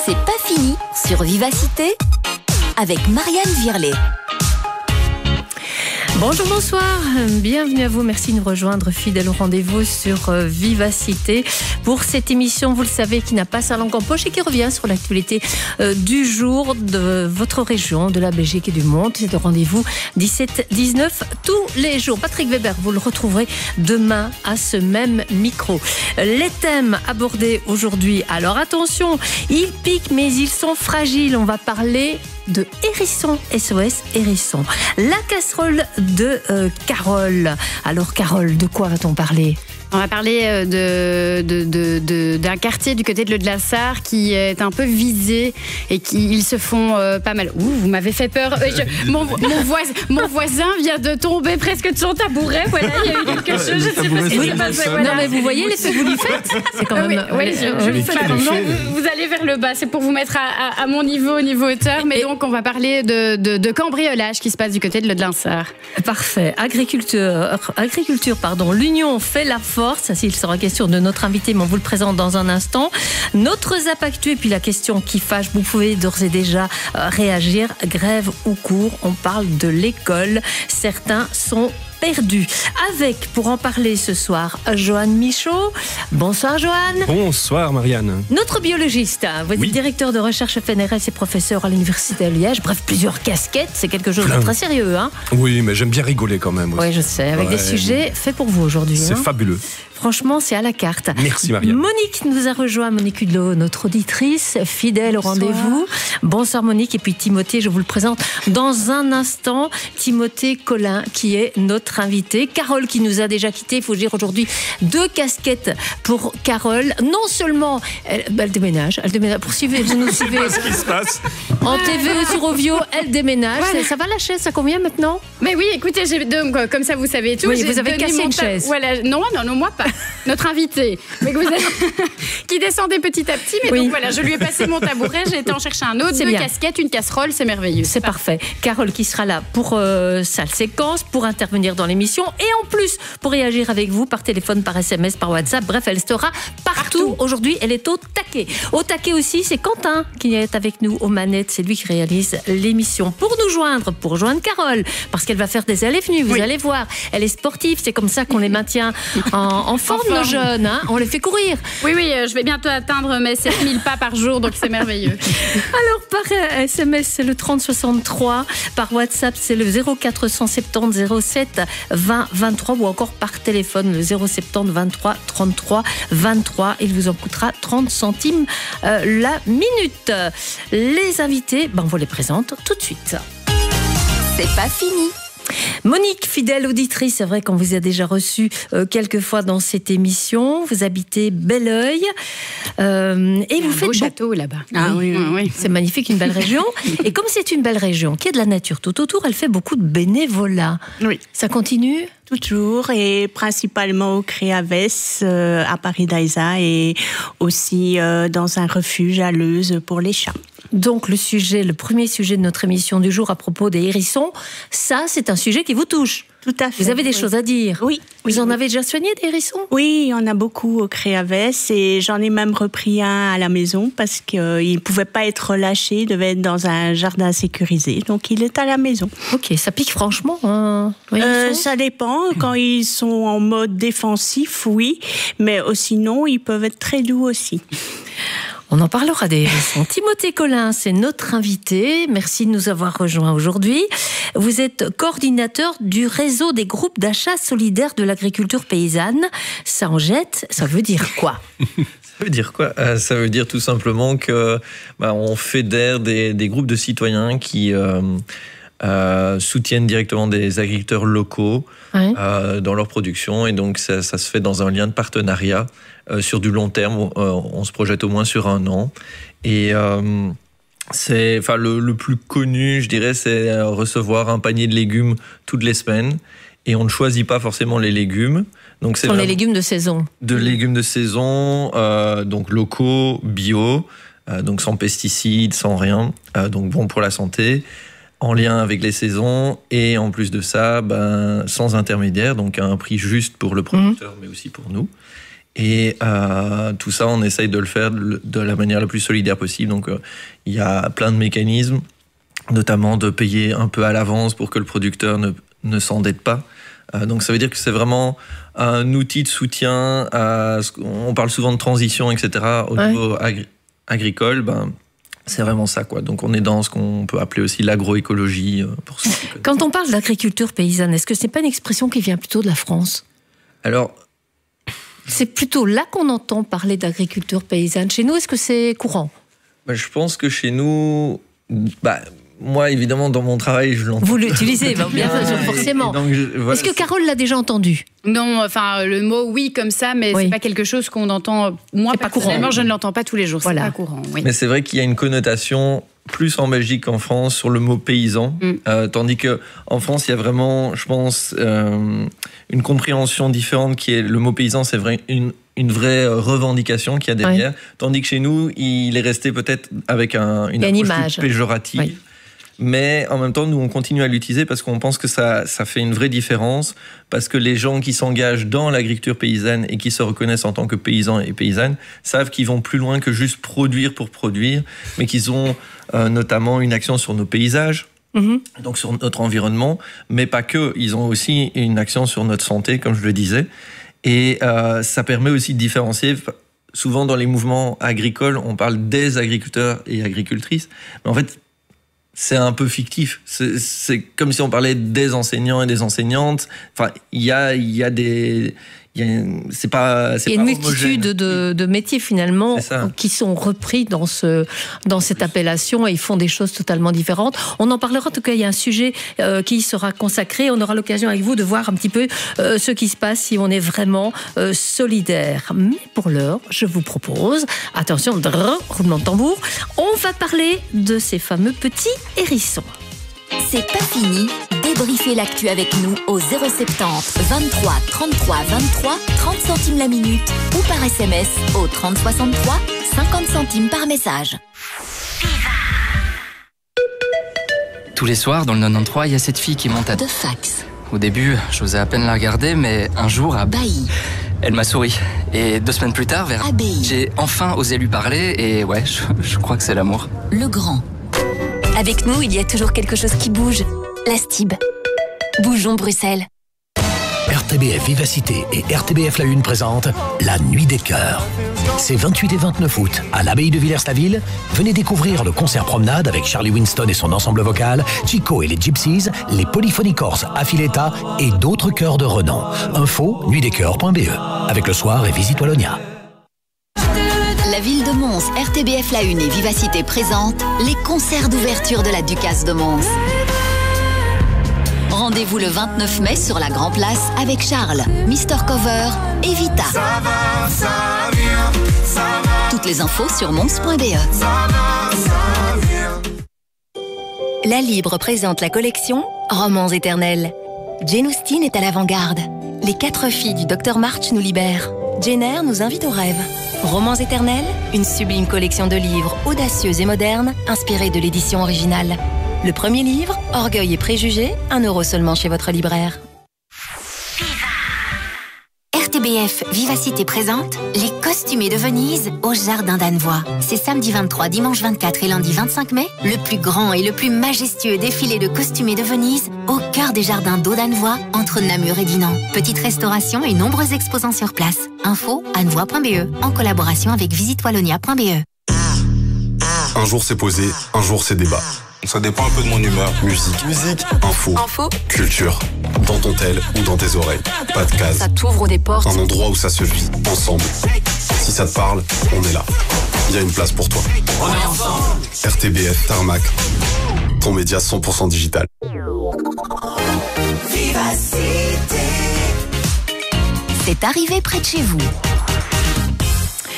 C'est pas fini sur Vivacité avec Marianne Virlet. Bonjour, bonsoir, bienvenue à vous, merci de nous rejoindre fidèle au rendez-vous sur Vivacité pour cette émission, vous le savez, qui n'a pas sa langue en poche et qui revient sur l'actualité du jour de votre région, de la Belgique et du monde. C'est le rendez-vous 17-19 tous les jours. Patrick Weber, vous le retrouverez demain à ce même micro. Les thèmes abordés aujourd'hui, alors attention, ils piquent mais ils sont fragiles, on va parler de Hérisson, SOS Hérisson. La casserole de Carole. Alors Carole, de quoi va-t-on parler ? On va parler d'un quartier du côté de Le Glaçard qui est un peu visé et ils se font pas mal. Ouh, vous m'avez fait peur. Mon voisin vient de tomber presque de son tabouret. Voilà, il y a eu quelque chose. Je ne sais pas ce qui s'est passé. Non, mais vous voyez l'effet que vous lui faites ? C'est quand même. Oui, je lui fais. Vous allez vers le bas. C'est pour vous mettre à mon niveau, au niveau hauteur. Mais donc, on va parler de cambriolage qui se passe du côté de Le Glaçard. Parfait. Agriculture, l'union fait la force. Ainsi, il sera question de notre invité, mais on vous le présente dans un instant. Notre Zap Actu et puis la question qui fâche. Vous pouvez d'ores et déjà réagir. Grève ou cours, on parle de l'école. Certains sont perdus. Avec, pour en parler ce soir, Johan Michaud. Bonsoir Johan. Bonsoir Marianne. Notre biologiste, vous êtes directeur de recherche FNRS et professeur à l'Université de Liège. Bref, plusieurs casquettes, c'est quelque chose de très sérieux. Hein, oui, mais j'aime bien rigoler quand même aussi. Oui, je sais, avec des sujets faits pour vous aujourd'hui. C'est fabuleux. Franchement, c'est à la carte. Merci Marianne. Monique nous a rejoint, Monique Hudlot, notre auditrice, fidèle au rendez-vous. Bonsoir Monique. Et puis Timothée, je vous le présente dans un instant. Timothée Collin, qui est notre invité. Carole, qui nous a déjà quittés. Il faut dire aujourd'hui 2 casquettes pour Carole. Non seulement, elle déménage. Pour suivre, vous nous suivez. Qu'est-ce qui se passe ? En TV sur Ovio, elle déménage. Voilà. Ça va la chaise, ça convient maintenant ? Mais oui, écoutez, comme ça vous savez tout. Oui, vous avez cassé une chaise. Voilà, non, moi pas. Notre invité, mais qui descendait petit à petit. Mais donc voilà, je lui ai passé mon tabouret, j'ai été en chercher un autre, 2 casquettes, une casserole, c'est merveilleux. C'est parfait. Carole qui sera là pour sa séquence, pour intervenir dans l'émission et en plus pour réagir avec vous par téléphone, par SMS, par WhatsApp. Bref, elle sera partout. Aujourd'hui, elle est au taquet. Au taquet aussi, c'est Quentin qui est avec nous aux manettes. C'est lui qui réalise l'émission. Pour nous joindre, pour joindre Carole, parce qu'elle va faire des allées-venues, vous allez voir. Elle est sportive, c'est comme ça qu'on les maintient en forme. Nos jeunes, hein, on les fait courir. Oui, je vais bientôt atteindre mes 7000 pas par jour, donc c'est merveilleux. Alors, par SMS, c'est le 3063. Par WhatsApp, c'est le 0470 07 20 23. Ou encore par téléphone, le 070 23 33 23. Il vous en coûtera 30 centimes la minute. Les invités, on vous les présente tout de suite. C'est pas fini. Monique, fidèle auditrice, c'est vrai qu'on vous a déjà reçu quelques fois dans cette émission. Vous habitez Belleuil et vous faites beau château là-bas. Ah oui, c'est magnifique, une belle région. Et comme c'est une belle région, qui a de la nature tout autour, elle fait beaucoup de bénévolat. Oui. Ça continue ? Toujours, et principalement au Créavès, à Paris-Daïsa, et aussi dans un refuge à Leuze pour les chats. Donc le premier sujet de notre émission du jour à propos des hérissons, ça c'est un sujet qui vous touche. Tout à fait. Vous avez des choses à dire. Oui. Vous en avez déjà soigné des hérissons ? Oui, il y en a beaucoup au Créavès et j'en ai même repris un à la maison parce qu'il ne pouvait pas être relâché, il devait être dans un jardin sécurisé, donc il est à la maison. Ok, ça pique franchement hein, ça dépend, quand ils sont en mode défensif, oui, mais sinon ils peuvent être très doux aussi. On en parlera des hérissons. Timothée Collin, c'est notre invité. Merci de nous avoir rejoints aujourd'hui. Vous êtes coordinateur du réseau des groupes d'achat solidaires de l'agriculture paysanne. Ça en jette, ça veut dire quoi ? Ça veut dire quoi ? Ça veut dire tout simplement que on fédère des groupes de citoyens qui soutiennent directement des agriculteurs locaux dans leur production. Et donc, ça se fait dans un lien de partenariat sur du long terme. On se projette au moins sur 1 an. Et le plus connu, je dirais, c'est recevoir un panier de légumes toutes les semaines. Et on ne choisit pas forcément les légumes. Donc, c'est les légumes de saison. De légumes de saison, donc locaux, bio, donc sans pesticides, sans rien, donc bon pour la santé, en lien avec les saisons, et en plus de ça, sans intermédiaire, donc à un prix juste pour le producteur, mais aussi pour nous. Et tout ça, on essaye de le faire de la manière la plus solidaire possible. Donc, il y a plein de mécanismes, notamment de payer un peu à l'avance pour que le producteur ne s'endette pas. Donc, ça veut dire que c'est vraiment un outil de soutien. On parle souvent de transition, etc. Au niveau agricole, c'est vraiment ça, quoi. Donc, on est dans ce qu'on peut appeler aussi l'agroécologie. Quand on parle d'agriculture paysanne, est-ce que ce n'est pas une expression qui vient plutôt de la France ? Alors, c'est plutôt là qu'on entend parler d'agriculture paysanne. Chez nous, est-ce que c'est courant ? Je pense que chez nous... moi, évidemment, dans mon travail, je l'entends. Vous l'utilisez, bien forcément. Donc, est-ce que Carole l'a déjà entendu ? Non, enfin, le mot oui comme ça, mais c'est pas quelque chose qu'on entend. Moi, personnellement, je ne l'entends pas tous les jours. Voilà. C'est pas courant. Oui. Mais c'est vrai qu'il y a une connotation plus en Belgique qu'en France sur le mot paysan, tandis que en France, il y a vraiment, je pense, une compréhension différente qui est le mot paysan, c'est vrai une vraie revendication qu'il y a derrière, tandis que chez nous, il est resté peut-être avec une approche plus péjorative. Oui. Mais en même temps, nous, on continue à l'utiliser parce qu'on pense que ça fait une vraie différence, parce que les gens qui s'engagent dans l'agriculture paysanne et qui se reconnaissent en tant que paysans et paysannes savent qu'ils vont plus loin que juste produire pour produire, mais qu'ils ont notamment une action sur nos paysages, donc sur notre environnement, mais pas que. Ils ont aussi une action sur notre santé, comme je le disais. Et ça permet aussi de différencier. Souvent, dans les mouvements agricoles, on parle des agriculteurs et agricultrices, mais en fait, c'est un peu fictif. C'est comme si on parlait des enseignants et des enseignantes. Enfin, il y a une multitude de métiers finalement qui sont repris dans cette appellation et ils font des choses totalement différentes. On en parlera, en tout cas il y a un sujet qui sera consacré. On aura l'occasion avec vous de voir un petit peu ce qui se passe si on est vraiment solidaire. Mais pour l'heure, je vous propose, attention, roulement de tambour, on va parler de ces fameux petits hérissons. C'est pas fini. Débriefez l'actu avec nous au 070 23 33 23 30 centimes la minute ou par SMS au 30 63 50 centimes par message. Tous les soirs, dans le 93, il y a cette fille qui monte à... De fax. Au début, j'osais à peine la regarder, mais un jour, à Bailly. Elle m'a souri. Et 2 semaines plus tard, Abbaye. J'ai enfin osé lui parler et ouais, je crois que c'est l'amour. Le Grand. Avec nous, il y a toujours quelque chose qui bouge. La Stib. Bougeons Bruxelles. RTBF Vivacité et RTBF La Une présentent La Nuit des Cœurs. C'est 28 et 29 août à l'abbaye de Villers-la-Ville. Venez découvrir le concert promenade avec Charlie Winston et son ensemble vocal, Chico et les Gypsies, les Polyphonicorps Affiletta et d'autres chœurs de renom. Info nuitdescoeurs.be. Avec le soir et Visite Wallonia. La ville de Mons, RTBF La Une et Vivacité présentent les concerts d'ouverture de la Ducasse de Mons. Rendez-vous le 29 mai sur la Grand Place avec Charles, Mister Cover et Vita. Ça va, ça vient, ça va. Toutes les infos sur mons.be. La Libre présente la collection Romans éternels. Jane Austen est à l'avant-garde. Les 4 filles du Dr March nous libèrent. Jane Eyre nous invite au rêve. Romans éternels, une sublime collection de livres audacieux et modernes inspirés de l'édition originale. Le premier livre, Orgueil et préjugés, 1 € seulement chez votre libraire. RTBF Vivacité présente les costumés de Venise au Jardin d'Annevoie. C'est samedi 23, dimanche 24 et lundi 25 mai, le plus grand et le plus majestueux défilé de costumés de Venise au cœur des jardins d'eau d'Annevoie, entre Namur et Dinan. Petite restauration et nombreux exposants sur place. Info annevoie.be en collaboration avec visitewallonia.be. Un jour c'est posé, un jour c'est débat. Ça dépend un peu de mon humeur. Musique, info, culture. Dans ton tel ou dans tes oreilles. Pas de case. Ça t'ouvre des portes. Un endroit où ça se vit, ensemble. Si ça te parle, on est là. Il y a une place pour toi. On est ensemble. RTBF Tarmac. Ton média 100% digital. Vivacité. C'est arrivé près de chez vous.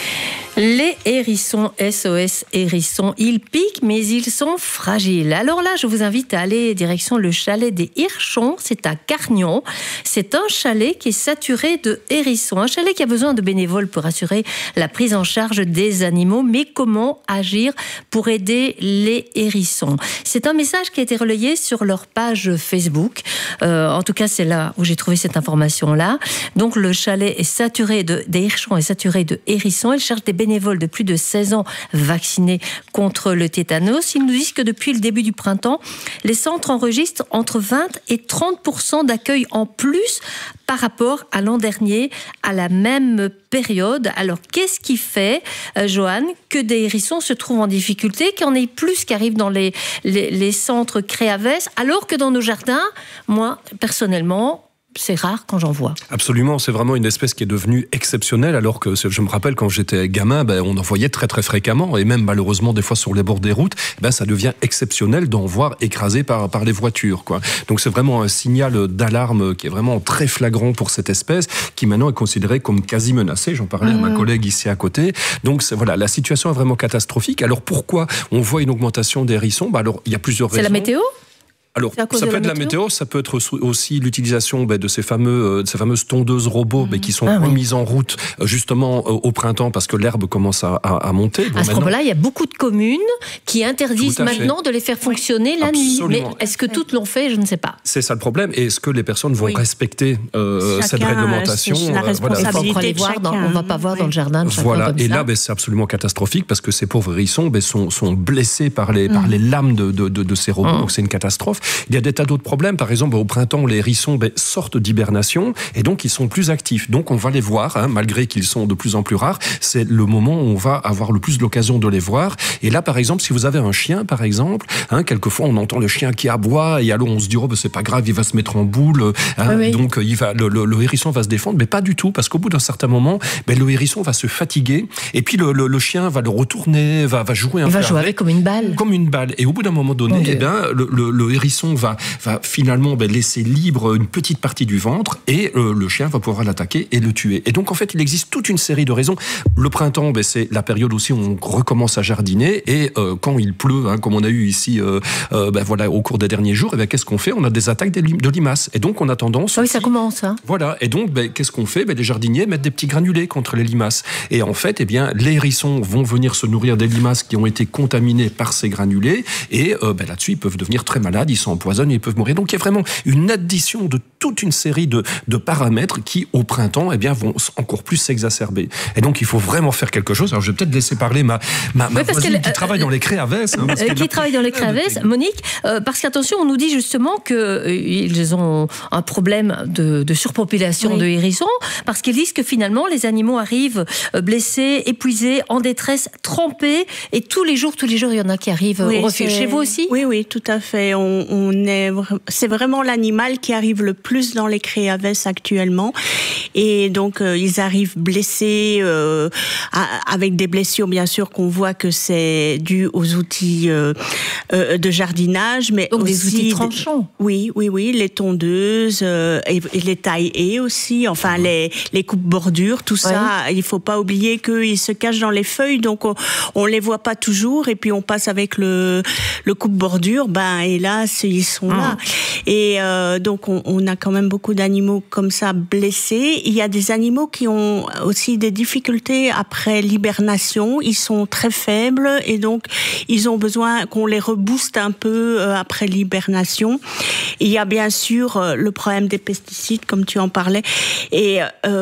Les hérissons, SOS hérissons, ils piquent mais ils sont fragiles. Alors là, je vous invite à aller direction le chalet des Hirschons, c'est à Cargnon. C'est un chalet qui est saturé de hérissons, un chalet qui a besoin de bénévoles pour assurer la prise en charge des animaux. Mais comment agir pour aider les hérissons? C'est un message qui a été relayé sur leur page Facebook. En tout cas, c'est là où j'ai trouvé cette information-là. Donc le chalet est saturé des Hirschons est saturé de hérissons. Ils cherchent des bénévoles de plus de 16 ans vaccinés contre le tétanos. Ils nous disent que depuis le début du printemps, les centres enregistrent entre 20 et 30% d'accueil en plus par rapport à l'an dernier, à la même période. Alors, qu'est-ce qui fait, Joanne, que des hérissons se trouvent en difficulté, qu'il y en ait plus qui arrivent dans les centres Créaves, alors que dans nos jardins, moi, personnellement, c'est rare quand j'en vois. Absolument, c'est vraiment une espèce qui est devenue exceptionnelle, alors que je me rappelle quand j'étais gamin, on en voyait très très fréquemment, et même malheureusement des fois sur les bords des routes, ça devient exceptionnel d'en voir écrasés par les voitures, quoi. Donc c'est vraiment un signal d'alarme qui est vraiment très flagrant pour cette espèce, qui maintenant est considérée comme quasi menacée. J'en parlais à ma collègue ici à côté. Donc voilà, la situation est vraiment catastrophique. Alors pourquoi on voit une augmentation des hérissons? Alors il y a plusieurs raisons. C'est la météo? Alors, ça peut être la météo, ça peut être aussi l'utilisation de ces fameuses tondeuses robots qui sont mises en route justement au printemps parce que l'herbe commence à monter. À ce moment-là, il y a beaucoup de communes qui interdisent maintenant de les faire fonctionner la nuit. Mais est-ce que toutes l'ont fait? Je ne sais pas. C'est ça le problème. Et est-ce que les personnes vont respecter cette réglementation? C'est la responsabilité de chacun. On ne va pas voir dans le jardin de chacun comme ça. Et là, c'est absolument catastrophique parce que ces pauvres hérissons sont blessés par les lames de ces robots. Donc c'est une catastrophe. Il y a des tas d'autres problèmes. Par exemple, au printemps, les hérissons sortent d'hibernation et donc ils sont plus actifs. Donc on va les voir, malgré qu'ils sont de plus en plus rares. C'est le moment où on va avoir le plus l'occasion de les voir. Et là, par exemple, si vous avez un chien, par exemple, quelquefois on entend le chien qui aboie et alors on se dit c'est pas grave, il va se mettre en boule. Donc le hérisson va se défendre, mais pas du tout, parce qu'au bout d'un certain moment, le hérisson va se fatiguer et puis le chien va le retourner, va jouer un peu. Il va jouer avec comme une balle. Comme une balle. Et au bout d'un moment donné, le hérisson va finalement laisser libre une petite partie du ventre et le chien va pouvoir l'attaquer et le tuer. Et donc en fait, il existe toute une série de raisons. Le printemps, c'est la période aussi où on recommence à jardiner et quand il pleut, comme on a eu ici au cours des derniers jours, qu'est-ce qu'on fait? On a des attaques de limaces. Et donc on a tendance... Oui, ça commence. Voilà. Et donc, qu'est-ce qu'on fait? Les jardiniers mettent des petits granulés contre les limaces. Et en fait, les hérissons vont venir se nourrir des limaces qui ont été contaminées par ces granulés et là-dessus, ils peuvent devenir très malades, ils s'empoisonnent, ils peuvent mourir. Donc il y a vraiment une addition de toute une série de paramètres qui, au printemps, vont encore plus s'exacerber. Et donc il faut vraiment faire quelque chose. Alors je vais peut-être laisser parler ma voisine qui travaille dans les Créaves. Qui travaille dans les Créaves, Monique, parce qu'attention, on nous dit justement qu'ils ont un problème de surpopulation de hérissons, parce qu'ils disent que finalement les animaux arrivent blessés, épuisés, en détresse, trempés, et tous les jours, il y en a qui arrivent au refuge. Chez vous aussi? Oui, tout à fait. C'est vraiment l'animal qui arrive le plus dans les Créaves actuellement. Et donc, ils arrivent blessés, avec des blessures, bien sûr, qu'on voit que c'est dû aux outils de jardinage. Mais donc, aussi des outils tranchants. Oui, les tondeuses, et les tailles aussi, enfin, les coupes-bordures, tout ça. Il ne faut pas oublier qu'ils se cachent dans les feuilles, donc on ne les voit pas toujours. Et puis, on passe avec le coupe-bordure, hélas, ils sont là. Et donc, on a quand même beaucoup d'animaux comme ça blessés. Il y a des animaux qui ont aussi des difficultés après l'hibernation. Ils sont très faibles et donc, ils ont besoin qu'on les rebooste un peu après l'hibernation. Il y a bien sûr le problème des pesticides, comme tu en parlais. Et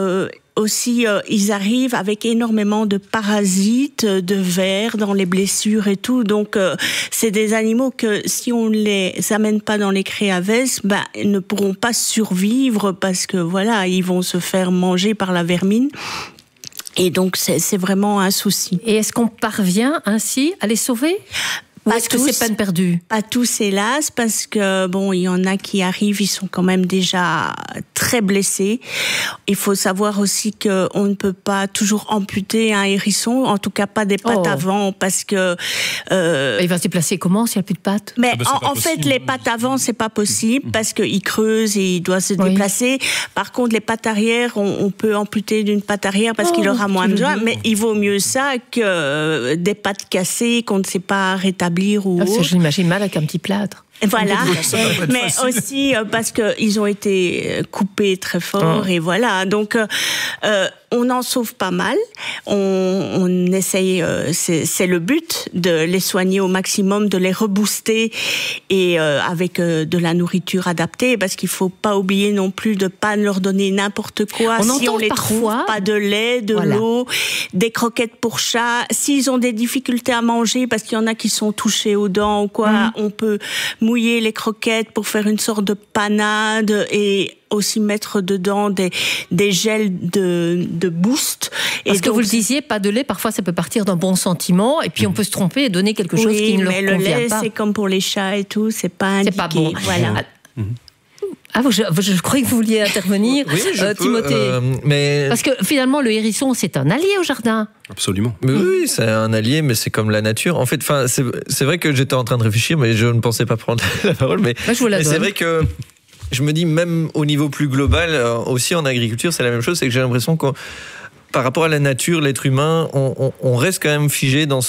aussi, ils arrivent avec énormément de parasites, de vers dans les blessures et tout. Donc, c'est des animaux que si on ne les amène pas dans les Créaves, ils ne pourront pas survivre parce que ils vont se faire manger par la vermine. Et donc, c'est vraiment un souci. Et est-ce qu'on parvient ainsi à les sauver ? est-ce que c'est peine perdue? Pas tous, hélas, parce que bon, il y en a qui arrivent, ils sont quand même déjà très blessés. Il faut savoir aussi qu'on ne peut pas toujours amputer un hérisson, en tout cas pas des pattes avant, parce que il va se déplacer comment s'il n'y a plus de pattes? Mais en fait, les pattes avant, c'est pas possible parce qu'il creuse et il doit se déplacer. Par contre, les pattes arrière, on peut amputer d'une patte arrière parce qu'il aura moins besoin. Mais il vaut mieux ça que des pattes cassées qu'on ne sait pas rétablir ou autre. Je l'imagine mal avec un petit plâtre. Voilà, mais aussi parce qu'ils ont été coupés très fort et voilà. Donc, on en sauve pas mal. On essaye, c'est le but de les soigner au maximum, de les rebooster et avec de la nourriture adaptée, parce qu'il faut pas oublier non plus de pas leur donner n'importe quoi. Si on les trouve, pas de lait, de l'eau, des croquettes pour chat. S'ils ont des difficultés à manger, parce qu'il y en a qui sont touchés aux dents ou quoi, on peut mouiller les croquettes pour faire une sorte de panade et aussi mettre dedans des gels de boost. Parce que vous le disiez, pas de lait, parfois ça peut partir d'un bon sentiment et puis on peut se tromper et donner quelque chose qui ne leur convient pas. Mais le lait, c'est comme pour les chats et tout, c'est pas indiqué. C'est pas bon. Voilà. Je croyais que vous vouliez intervenir, Timothée. Mais... Parce que finalement, le hérisson, c'est un allié au jardin. Absolument. Mais oui, c'est un allié, mais c'est comme la nature. En fait, c'est vrai que j'étais en train de réfléchir, mais je ne pensais pas prendre la parole. Mais c'est vrai que je me dis, même au niveau plus global, aussi en agriculture, c'est la même chose. C'est que j'ai l'impression que par rapport à la nature, l'être humain, on reste quand même figé dans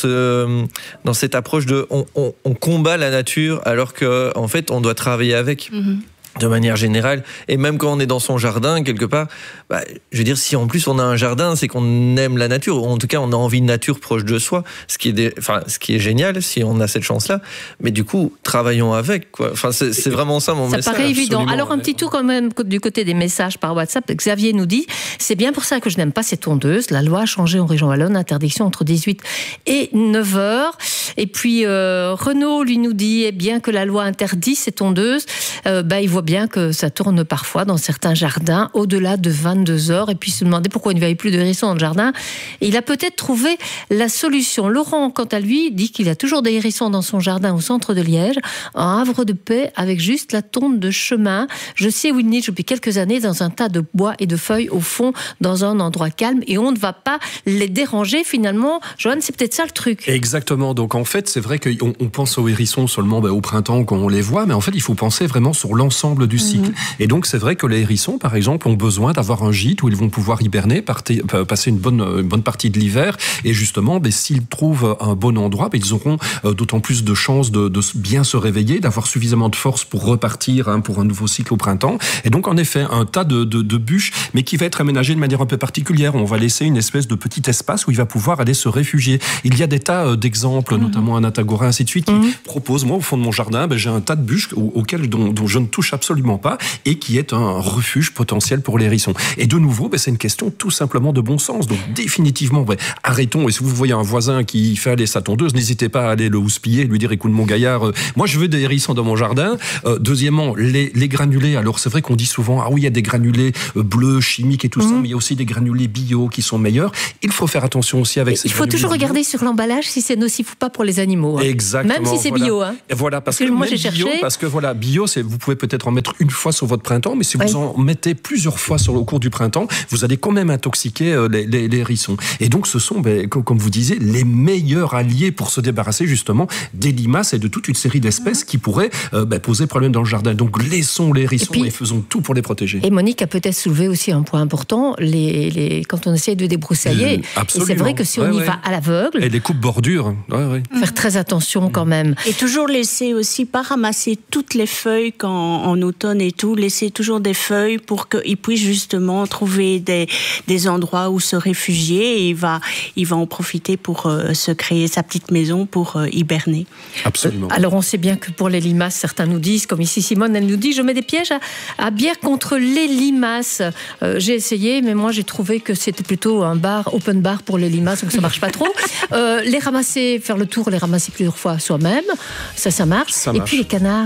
cette approche de on combat la nature, alors que en fait, on doit travailler avec. De manière générale, et même quand on est dans son jardin quelque part, je veux dire, si en plus on a un jardin, c'est qu'on aime la nature, ou en tout cas on a envie de nature proche de soi, ce qui est génial si on a cette chance-là. Mais du coup, travaillons avec, quoi. Enfin, c'est vraiment ça mon message. Ça paraît évident. Alors un petit tour quand même du côté des messages par WhatsApp. Xavier nous dit, c'est bien pour ça que je n'aime pas ces tondeuses. La loi a changé en région wallonne, interdiction entre 18 et 9 heures. Et puis Renaud lui nous dit, bien que la loi interdit ces tondeuses, il voit bien que ça tourne parfois dans certains jardins au-delà de 22 heures, et puis se demander pourquoi il n'y avait plus de hérissons dans le jardin. Et il a peut-être trouvé la solution. Laurent, quant à lui, dit qu'il a toujours des hérissons dans son jardin au centre de Liège, en havre de paix, avec juste la tonde de chemin. Je sais où il niche depuis quelques années, dans un tas de bois et de feuilles au fond, dans un endroit calme, et on ne va pas les déranger finalement. Johan, c'est peut-être ça le truc. Exactement. Donc en fait, c'est vrai qu'on pense aux hérissons seulement au printemps quand on les voit, mais en fait, il faut penser vraiment sur l'ensemble du cycle. Et donc, c'est vrai que les hérissons, par exemple, ont besoin d'avoir un gîte où ils vont pouvoir hiberner, passer une bonne partie de l'hiver. Et justement, s'ils trouvent un bon endroit, ils auront d'autant plus de chances de bien se réveiller, d'avoir suffisamment de force pour repartir pour un nouveau cycle au printemps. Et donc, en effet, un tas de bûches, mais qui va être aménagé de manière un peu particulière. On va laisser une espèce de petit espace où il va pouvoir aller se réfugier. Il y a des tas d'exemples, notamment à Natagora, ainsi de suite, qui proposent, moi, au fond de mon jardin, j'ai un tas de bûches dont je ne touche absolument pas, et qui est un refuge potentiel pour les hérissons. Et de nouveau, c'est une question tout simplement de bon sens. Donc définitivement, arrêtons. Et si vous voyez un voisin qui fait aller sa tondeuse, n'hésitez pas à aller le houspiller, lui dire, écoute mon gaillard, moi je veux des hérissons dans mon jardin. Deuxièmement, les granulés. Alors c'est vrai qu'on dit souvent, il y a des granulés bleus, chimiques et tout ça, mais il y a aussi des granulés bio qui sont meilleurs. Il faut faire attention aussi avec ces granulés. Il faut toujours regarder sur l'emballage si c'est nocif ou pas pour les animaux. Exactement. Même si c'est bio. Voilà, parce que moi j'ai cherché. Parce que bio, vous pouvez peut-être en mettre une fois sur votre printemps, mais si vous en mettez plusieurs fois au cours du printemps, vous allez quand même intoxiquer les hérissons. Et donc ce sont, comme vous disiez, les meilleurs alliés pour se débarrasser justement des limaces et de toute une série d'espèces qui pourraient poser problème dans le jardin. Donc laissons les hérissons et faisons tout pour les protéger. Et Monique a peut-être soulevé aussi un point important, quand on essaie de débroussailler. Et c'est vrai que si on y va à l'aveugle... Et les coupes bordures. Faire très attention quand même. Et toujours laisser aussi, pas ramasser toutes les feuilles en automne et tout, laisser toujours des feuilles pour qu'ils puissent justement trouver des endroits où se réfugier, et il va en profiter pour se créer sa petite maison pour hiberner. Absolument. Alors on sait bien que pour les limaces, certains nous disent, comme ici Simone, elle nous dit, je mets des pièges à bière contre les limaces. J'ai essayé, mais moi j'ai trouvé que c'était plutôt un open bar pour les limaces, donc ça marche pas trop. Les ramasser, faire le tour, les ramasser plusieurs fois soi-même, ça marche. Et puis les canards.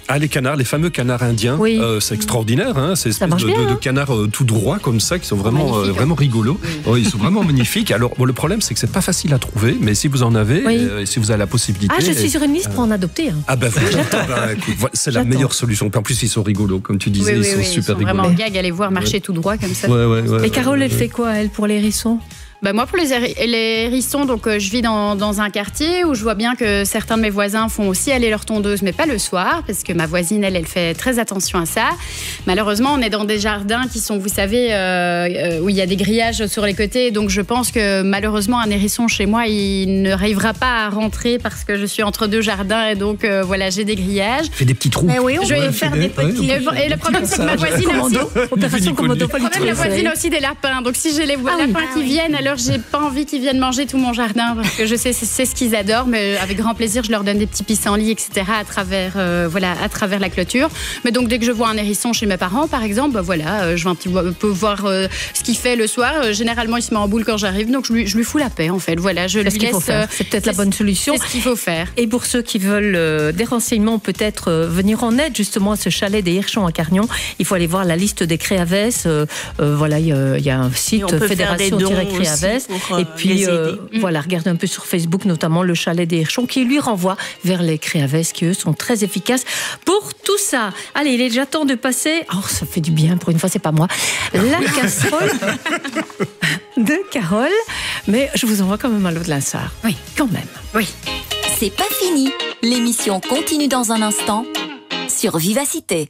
Ah, les canards, les fameux canards indiens, c'est extraordinaire, hein, ces espèces de canards tout droits comme ça, qui sont vraiment, vraiment rigolos. Oui. Ils sont vraiment magnifiques. Alors, le problème, c'est que c'est pas facile à trouver, mais si vous en avez, et si vous avez la possibilité... Ah, je suis sur une liste pour en adopter. Hein. Ah ben voilà, c'est la meilleure solution. En plus, ils sont rigolos, comme tu disais, ils sont super rigolos. Vraiment gag à les voir marcher tout droit comme ça. Et Carole, elle fait quoi, elle, pour les hérissons? Moi, pour les hérissons, donc, je vis dans un quartier où je vois bien que certains de mes voisins font aussi aller leur tondeuse, mais pas le soir, parce que ma voisine, elle fait très attention à ça. Malheureusement, on est dans des jardins qui sont, vous savez, où il y a des grillages sur les côtés. Donc, je pense que malheureusement, un hérisson chez moi, il ne arrivera pas à rentrer parce que je suis entre deux jardins et donc, voilà, j'ai des grillages. Fais des petits trous. Mais oui, on peut faire des petits... Et le problème, c'est que ma voisine a aussi... Opération Commando, pas du tout. La voisine a aussi des lapins. Donc, si j'ai les lapins qui viennent, alors j'ai pas envie qu'ils viennent manger tout mon jardin parce que je sais c'est ce qu'ils adorent, mais avec grand plaisir je leur donne des petits pissenlits, etc. à travers la clôture. Mais donc dès que je vois un hérisson chez mes parents par exemple, je vais un petit peu voir ce qu'il fait le soir. Généralement il se met en boule quand j'arrive, donc je lui fous la paix en fait. Voilà, je lui laisse. C'est peut-être la bonne solution. C'est ce qu'il faut faire. Et pour ceux qui veulent des renseignements, peut-être venir en aide justement à ce chalet des Hirschons à Cargnon, il faut aller voir la liste des Créavès. Il y a un site Fédération-Créavès. Et puis, regardez un peu sur Facebook, notamment le chalet des Hirschons, qui lui renvoie vers les Créavès, qui eux sont très efficaces pour tout ça. Allez, il est déjà temps de passer. Oh, ça fait du bien, pour une fois, c'est pas moi. La casserole de Carole. Mais je vous envoie quand même à l'eau de Linsart. Oui, quand même. Oui. C'est pas fini. L'émission continue dans un instant sur Vivacité.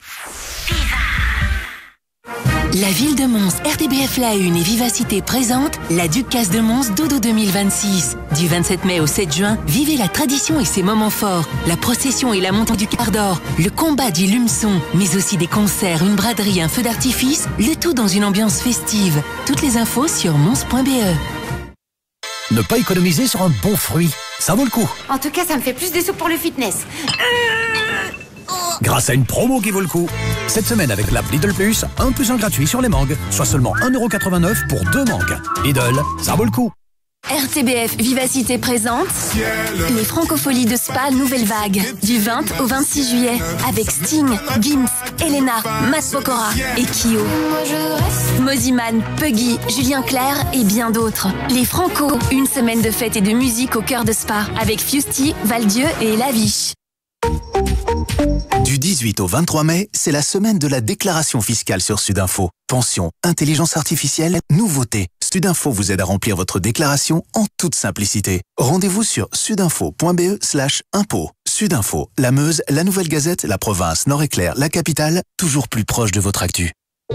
La ville de Mons, RTBF La Une et Vivacité présentent la Ducasse de Mons Dodo 2026. Du 27 mai au 7 juin, vivez la tradition et ses moments forts. La procession et la montée du quart d'or, le combat du lumeçon, mais aussi des concerts, une braderie, un feu d'artifice, le tout dans une ambiance festive. Toutes les infos sur mons.be. Ne pas économiser sur un bon fruit, ça vaut le coup. En tout cas, ça me fait plus des sous pour le fitness. Grâce à une promo qui vaut le coup. Cette semaine avec l'app Lidl Plus, 1 + 1 gratuit sur les mangues, soit seulement 1,89 € pour 2 mangues. Lidl, ça vaut le coup. RTBF Vivacité présente les Francopholies de Spa Nouvelle Vague du 20 au 26 juillet avec Sting, Gims, Elena, Matt Pokora et Kyo. Moziman, Puggy, Julien Clerc et bien d'autres. Les Franco, une semaine de fête et de musique au cœur de Spa avec Fusty, Valdieu et Laviche. Du 18 au 23 mai, c'est la semaine de la déclaration fiscale sur Sudinfo. Pension, intelligence artificielle, nouveautés. Sudinfo vous aide à remplir votre déclaration en toute simplicité. Rendez-vous sur sudinfo.be/impôt. Sudinfo, la Meuse, la Nouvelle Gazette, la province, Nord-Éclair, la capitale, toujours plus proche de votre actu.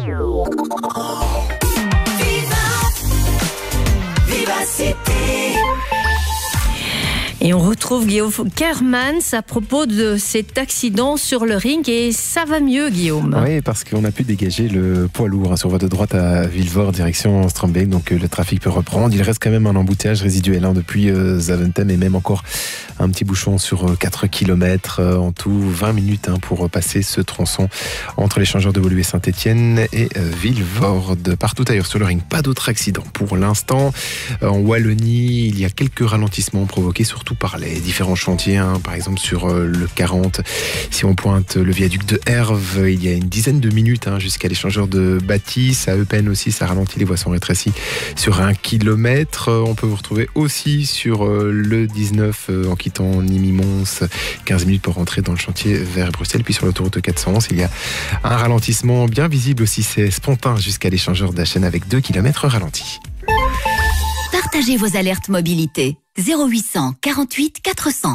Et on retrouve Guillaume Kermans à propos de cet accident sur le ring et ça va mieux, Guillaume. Oui, parce qu'on a pu dégager le poids lourd sur voie de droite à Villevorde, direction Strombeek, donc le trafic peut reprendre. Il reste quand même un embouteillage résiduel depuis Zaventem et même encore un petit bouchon sur 4 km, en tout 20 minutes pour passer ce tronçon entre l'échangeur de Woluwe Saint-Etienne et Villevorde. Partout ailleurs sur le ring, pas d'autres accidents pour l'instant. En Wallonie, il y a quelques ralentissements provoqués surtout par les différents chantiers, par exemple sur le 40. Si on pointe le viaduc de Herve, il y a une dizaine de minutes jusqu'à l'échangeur de Bâtisse. À Eupen aussi, ça ralentit, les voies sont rétrécies sur 1 km. On peut vous retrouver aussi sur le 19 en quittant Nîmes-Mons, 15 minutes pour rentrer dans le chantier vers Bruxelles. Puis sur l'autoroute 411, il y a un ralentissement bien visible aussi, c'est Spontin jusqu'à l'échangeur d'Achen avec 2 km ralentis. Partagez vos alertes mobilité. 0800 48 400.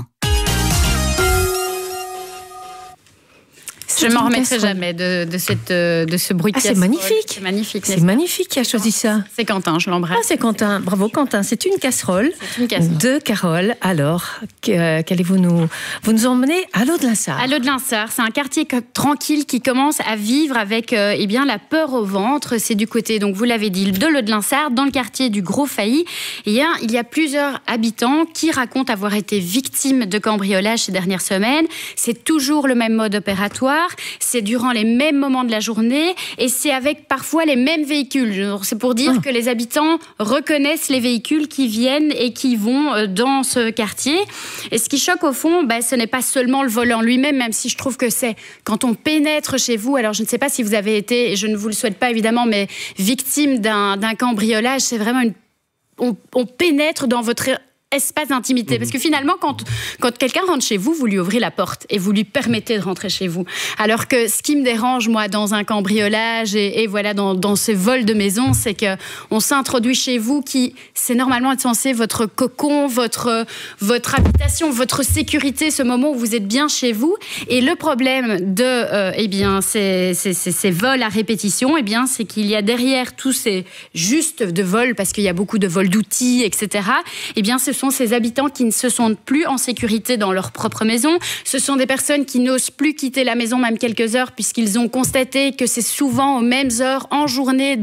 Je m'en remettrai jamais de ce bruit de c'est magnifique. C'est magnifique. C'est magnifique qui a choisi ça. C'est Quentin, je l'embrasse. C'est Quentin. Bravo Quentin. C'est une casserole de Carole. Alors, qu'allez-vous nous emmener à l'eau de Linsart? À l'eau de Linsart, c'est un quartier tranquille qui commence à vivre avec la peur au ventre. C'est du côté, donc vous l'avez dit, de l'eau de Linsart, dans le quartier du Gros Failly. Il y a plusieurs habitants qui racontent avoir été victimes de cambriolage ces dernières semaines. C'est toujours le même mode opératoire. c'est durant les mêmes moments de la journée et c'est avec parfois les mêmes véhicules. C'est pour dire que les habitants reconnaissent les véhicules qui viennent et qui vont dans ce quartier. Et ce qui choque au fond, ce n'est pas seulement le vol en lui-même, même si je trouve que c'est quand on pénètre chez vous. Alors je ne sais pas si vous avez été, et je ne vous le souhaite pas évidemment, mais victime d'un cambriolage, c'est vraiment on pénètre dans votre espace d'intimité. Parce que finalement, quand quelqu'un rentre chez vous, vous lui ouvrez la porte et vous lui permettez de rentrer chez vous. Alors que ce qui me dérange, moi, dans un cambriolage et voilà, dans ces vols de maison, c'est qu'on s'introduit chez vous qui, c'est normalement censé votre cocon, votre habitation, votre sécurité, ce moment où vous êtes bien chez vous. Et le problème de ces vols à répétition, c'est qu'il y a derrière tous ces justes de vols, parce qu'il y a beaucoup de vols d'outils, etc., ce sont ces habitants qui ne se sentent plus en sécurité dans leur propre maison. Ce sont des personnes qui n'osent plus quitter la maison même quelques heures puisqu'ils ont constaté que c'est souvent aux mêmes heures en journée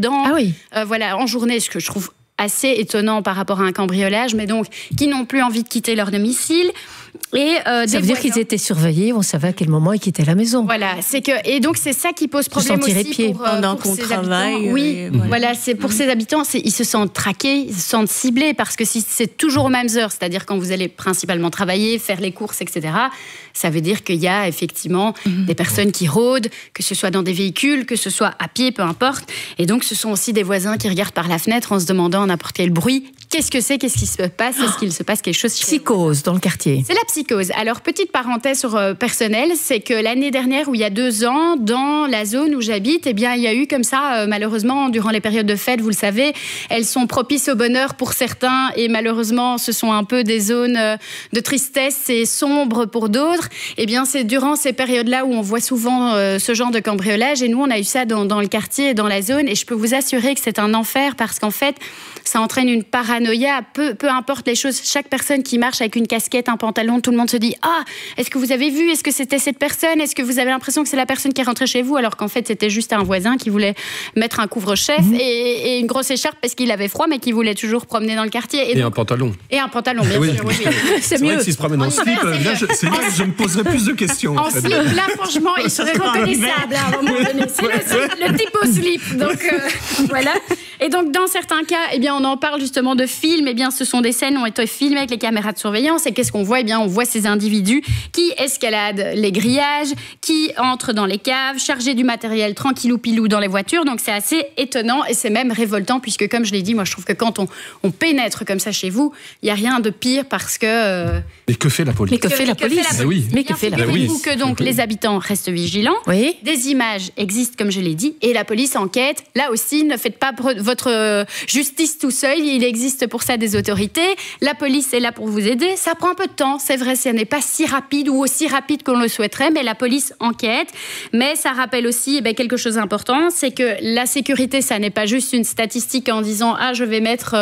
en journée, ce que je trouve assez étonnant par rapport à un cambriolage, mais donc qui n'ont plus envie de quitter leur domicile. Et ça veut dire qu'ils étaient surveillés, on savait à quel moment ils quittaient la maison. Voilà, et donc c'est ça qui pose problème aussi pied pendant qu'on travaille. Oui, voilà, c'est pour ces habitants, ils se sentent traqués, ils se sentent ciblés parce que si c'est toujours aux mêmes heures, c'est-à-dire quand vous allez principalement travailler, faire les courses, etc., ça veut dire qu'il y a effectivement des personnes qui rôdent, que ce soit dans des véhicules, que ce soit à pied, peu importe. Et donc ce sont aussi des voisins qui regardent par la fenêtre en se demandant n'importe quel bruit. Qu'est-ce que c'est ? Qu'est-ce qui se passe ? Est-ce qu'il se passe quelque chose ? Psychose dans le quartier. C'est la psychose. Alors, petite parenthèse sur personnel, c'est que l'année dernière, ou il y a 2 ans, dans la zone où j'habite, il y a eu comme ça, malheureusement, durant les périodes de fête, vous le savez, elles sont propices au bonheur pour certains et malheureusement, ce sont un peu des zones de tristesse et sombres pour d'autres. C'est durant ces périodes-là où on voit souvent ce genre de cambriolage et nous, on a eu ça dans le quartier et dans la zone et je peux vous assurer que c'est un enfer parce qu'en fait, ça entraîne une paranoïa, peu importe les choses. Chaque personne qui marche avec une casquette, un pantalon, tout le monde se dit « Ah, est-ce que vous avez vu ? Est-ce que c'était cette personne ? Est-ce que vous avez l'impression que c'est la personne qui est rentrée chez vous ?» Alors qu'en fait, c'était juste un voisin qui voulait mettre un couvre-chef et une grosse écharpe parce qu'il avait froid, mais qui voulait toujours promener dans le quartier. Et un pantalon. Et un pantalon, bien sûr. Oui. C'est mieux. Vrai que s'il se promène en slip, c'est là que je me poserais plus de questions. En slip, là, franchement, il serait reconnaissable à un moment donné. C'est le type au slip. Donc, voilà. Et donc, dans certains cas, on en parle justement de films. Ce sont des scènes qui ont été filmées avec les caméras de surveillance. Et qu'est-ce qu'on voit ? On voit ces individus qui escaladent les grillages, qui entrent dans les caves, chargés du matériel tranquillou-pilou dans les voitures. Donc, c'est assez étonnant et c'est même révoltant puisque, comme je l'ai dit, moi, je trouve que quand on pénètre comme ça chez vous, il n'y a rien de pire parce que... Mais que fait la police ? Mais que fait la police ? Mais que fait la police ? Figurez-vous que donc les habitants restent vigilants. Oui. Des images existent, comme je l'ai dit, et la police enquête. Là aussi, ne faites pas votre justice tout seul. Il existe pour ça des autorités. La police est là pour vous aider. Ça prend un peu de temps, c'est vrai, ce n'est pas si rapide ou aussi rapide qu'on le souhaiterait, mais la police enquête. Mais ça rappelle aussi quelque chose d'important, c'est que la sécurité, ça n'est pas juste une statistique en disant « Ah, je vais mettre,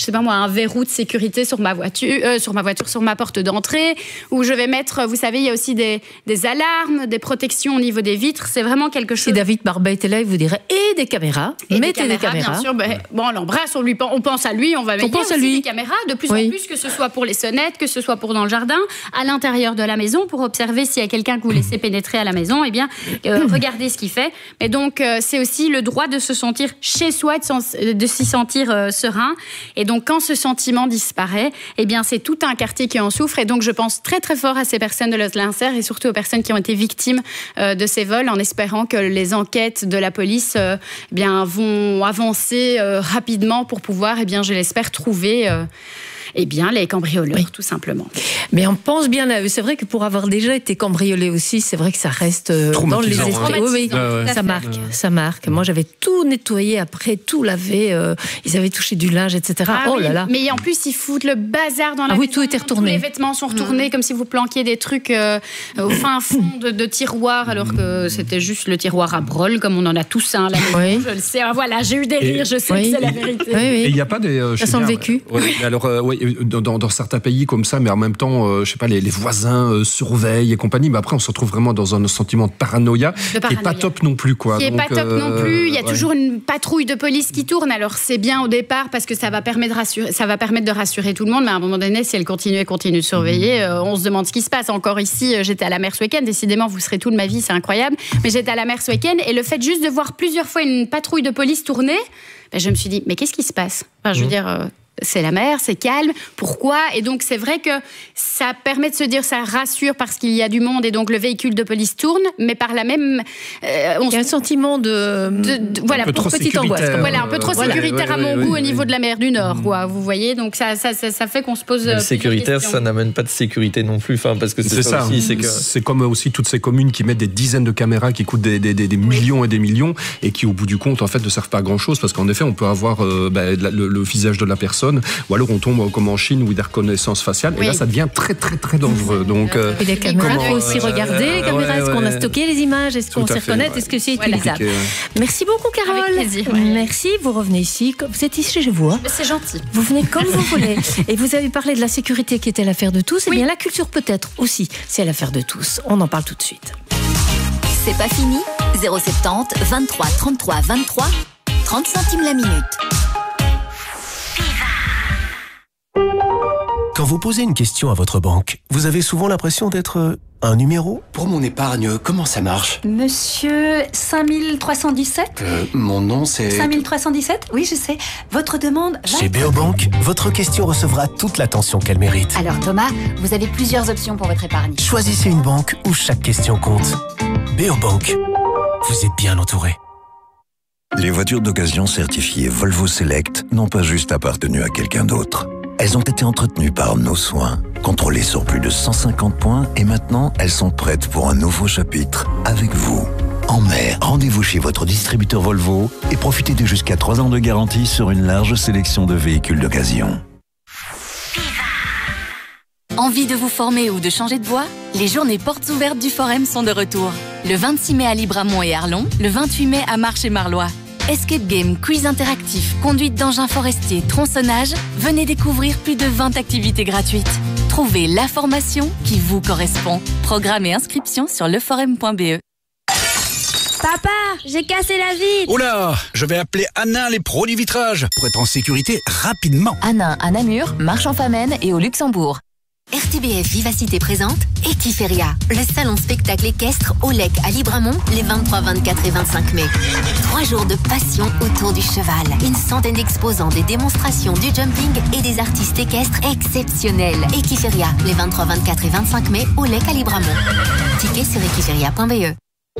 un verrou de sécurité sur ma voiture, sur ma porte d'entrée, ou je vais mettre, vous savez, il y a aussi des alarmes, des protections au niveau des vitres. C'est vraiment quelque chose... Si David Barbet était là, il vous dirait « Et des caméras, mettez des caméras. » Bien sûr, on l'embrasse, on pense à lui, on va mettre aussi des caméras, de plus en plus, que ce soit pour les sonnettes, que ce soit pour dans le jardin, à l'intérieur de la maison, pour observer s'il y a quelqu'un que vous laissez pénétrer à la maison, regardez ce qu'il fait. Et donc, c'est aussi le droit de se sentir chez soi, de s'y sentir serein. Et donc, quand ce sentiment disparaît, c'est tout un quartier qui en souffre. Et donc, je pense très, très fort à ces personnes de l'Inser et surtout aux personnes qui ont été victimes de ces vols, en espérant que les enquêtes de la police vont avancer rapidement pour pouvoir, je l'espère, trouver... les cambrioleurs, tout simplement. Mais on pense bien à eux. C'est vrai que pour avoir déjà été cambriolé aussi, c'est vrai que ça reste dans les esprits. Oui, ça marque. Moi, j'avais tout nettoyé après, tout lavé. Ils avaient touché du linge, etc. Là là. Mais en plus, ils foutent le bazar dans la maison. Oui, tout était retourné. Tous les vêtements sont retournés, comme si vous planquiez des trucs au fin fond de tiroirs, alors que c'était juste le tiroir à brol, comme on en a tous un à la maison. Je le sais. Voilà, j'ai eu des rires, je sais que c'est la vérité. Et il n'y a pas des... ça sent le vécu. Alors, dans certains pays comme ça, mais en même temps, je sais pas, les voisins surveillent et compagnie. Mais après, on se retrouve vraiment dans un sentiment de paranoïa qui est pas top non plus, quoi. Qui est pas top non plus. Il y a toujours une patrouille de police qui tourne. Alors c'est bien au départ parce que ça va permettre de rassurer tout le monde. Mais à un moment donné, si elle continue de surveiller, on se demande ce qui se passe. Encore ici, j'étais à la mer ce week-end. Décidément, vous serez tout de ma vie, c'est incroyable. Mais j'étais à la mer ce week-end et le fait juste de voir plusieurs fois une patrouille de police tourner, je me suis dit, mais qu'est-ce qui se passe? Je veux dire, c'est la mer, c'est calme, pourquoi? Et donc c'est vrai que ça permet de se dire, ça rassure parce qu'il y a du monde et donc le véhicule de police tourne, mais par la même... il y a un sentiment voilà, un peu trop petite angoisse. Voilà, un peu trop sécuritaire à mon goût au niveau de la mer du Nord, quoi, vous voyez, donc ça fait qu'on se pose... Mais sécuritaire, ça n'amène pas de sécurité non plus, parce que c'est ça aussi. C'est comme aussi toutes ces communes qui mettent des dizaines de caméras qui coûtent des millions et des millions et qui, au bout du compte, en fait, ne servent pas à grand-chose parce qu'en effet, on peut avoir le visage de la personne, ou alors on tombe comme en Chine où il y a des reconnaissances faciales et là ça devient très très très dangereux. Donc et les caméras, il faut aussi regarder les caméras, est-ce qu'on a stocké les images, est-ce qu'on sait reconnaître, est-ce que c'est utilisable. Merci beaucoup Carole. Avec plaisir. Merci, vous revenez ici, vous êtes ici chez vous. C'est gentil. Vous venez comme vous voulez. Et vous avez parlé de la sécurité qui était l'affaire de tous, et bien la culture peut-être aussi, c'est l'affaire de tous. On en parle tout de suite. C'est pas fini. 070 23 33 23 30 centimes la minute. Quand vous posez une question à votre banque, vous avez souvent l'impression d'être un numéro. Pour mon épargne, comment ça marche? Monsieur 5317 Mon nom c'est... 5317 Oui, je sais. Votre demande... Chez Beobank, votre question recevra toute l'attention qu'elle mérite. Alors Thomas, vous avez plusieurs options pour votre épargne. Choisissez une banque où chaque question compte. Beobank, vous êtes bien entouré. Les voitures d'occasion certifiées Volvo Select n'ont pas juste appartenu à quelqu'un d'autre. Elles ont été entretenues par nos soins, contrôlées sur plus de 150 points et maintenant elles sont prêtes pour un nouveau chapitre avec vous. En mai, rendez-vous chez votre distributeur Volvo et profitez de jusqu'à 3 ans de garantie sur une large sélection de véhicules d'occasion. Envie de vous former ou de changer de voie? Les journées portes ouvertes du Forum sont de retour. Le 26 mai à Libramont et Arlon, le 28 mai à Marche et Marlois. Escape game, quiz interactif, conduite d'engins forestiers, tronçonnage, venez découvrir plus de 20 activités gratuites. Trouvez la formation qui vous correspond. Programme et inscription sur leforum.be. Papa, j'ai cassé la vitre. Oula, je vais appeler Anin, les pros du vitrage, pour être en sécurité rapidement. Anin à Namur, Marche-en-Famenne et au Luxembourg. RTBF Vivacité présente Equiferia, le salon spectacle équestre au Lec à Libramont les 23, 24 et 25 mai. 3 jours de passion autour du cheval. Une centaine d'exposants, des démonstrations, du jumping et des artistes équestres exceptionnels. Equiferia, les 23, 24 et 25 mai au Lec à Libramont. Ticket sur equiferia.be.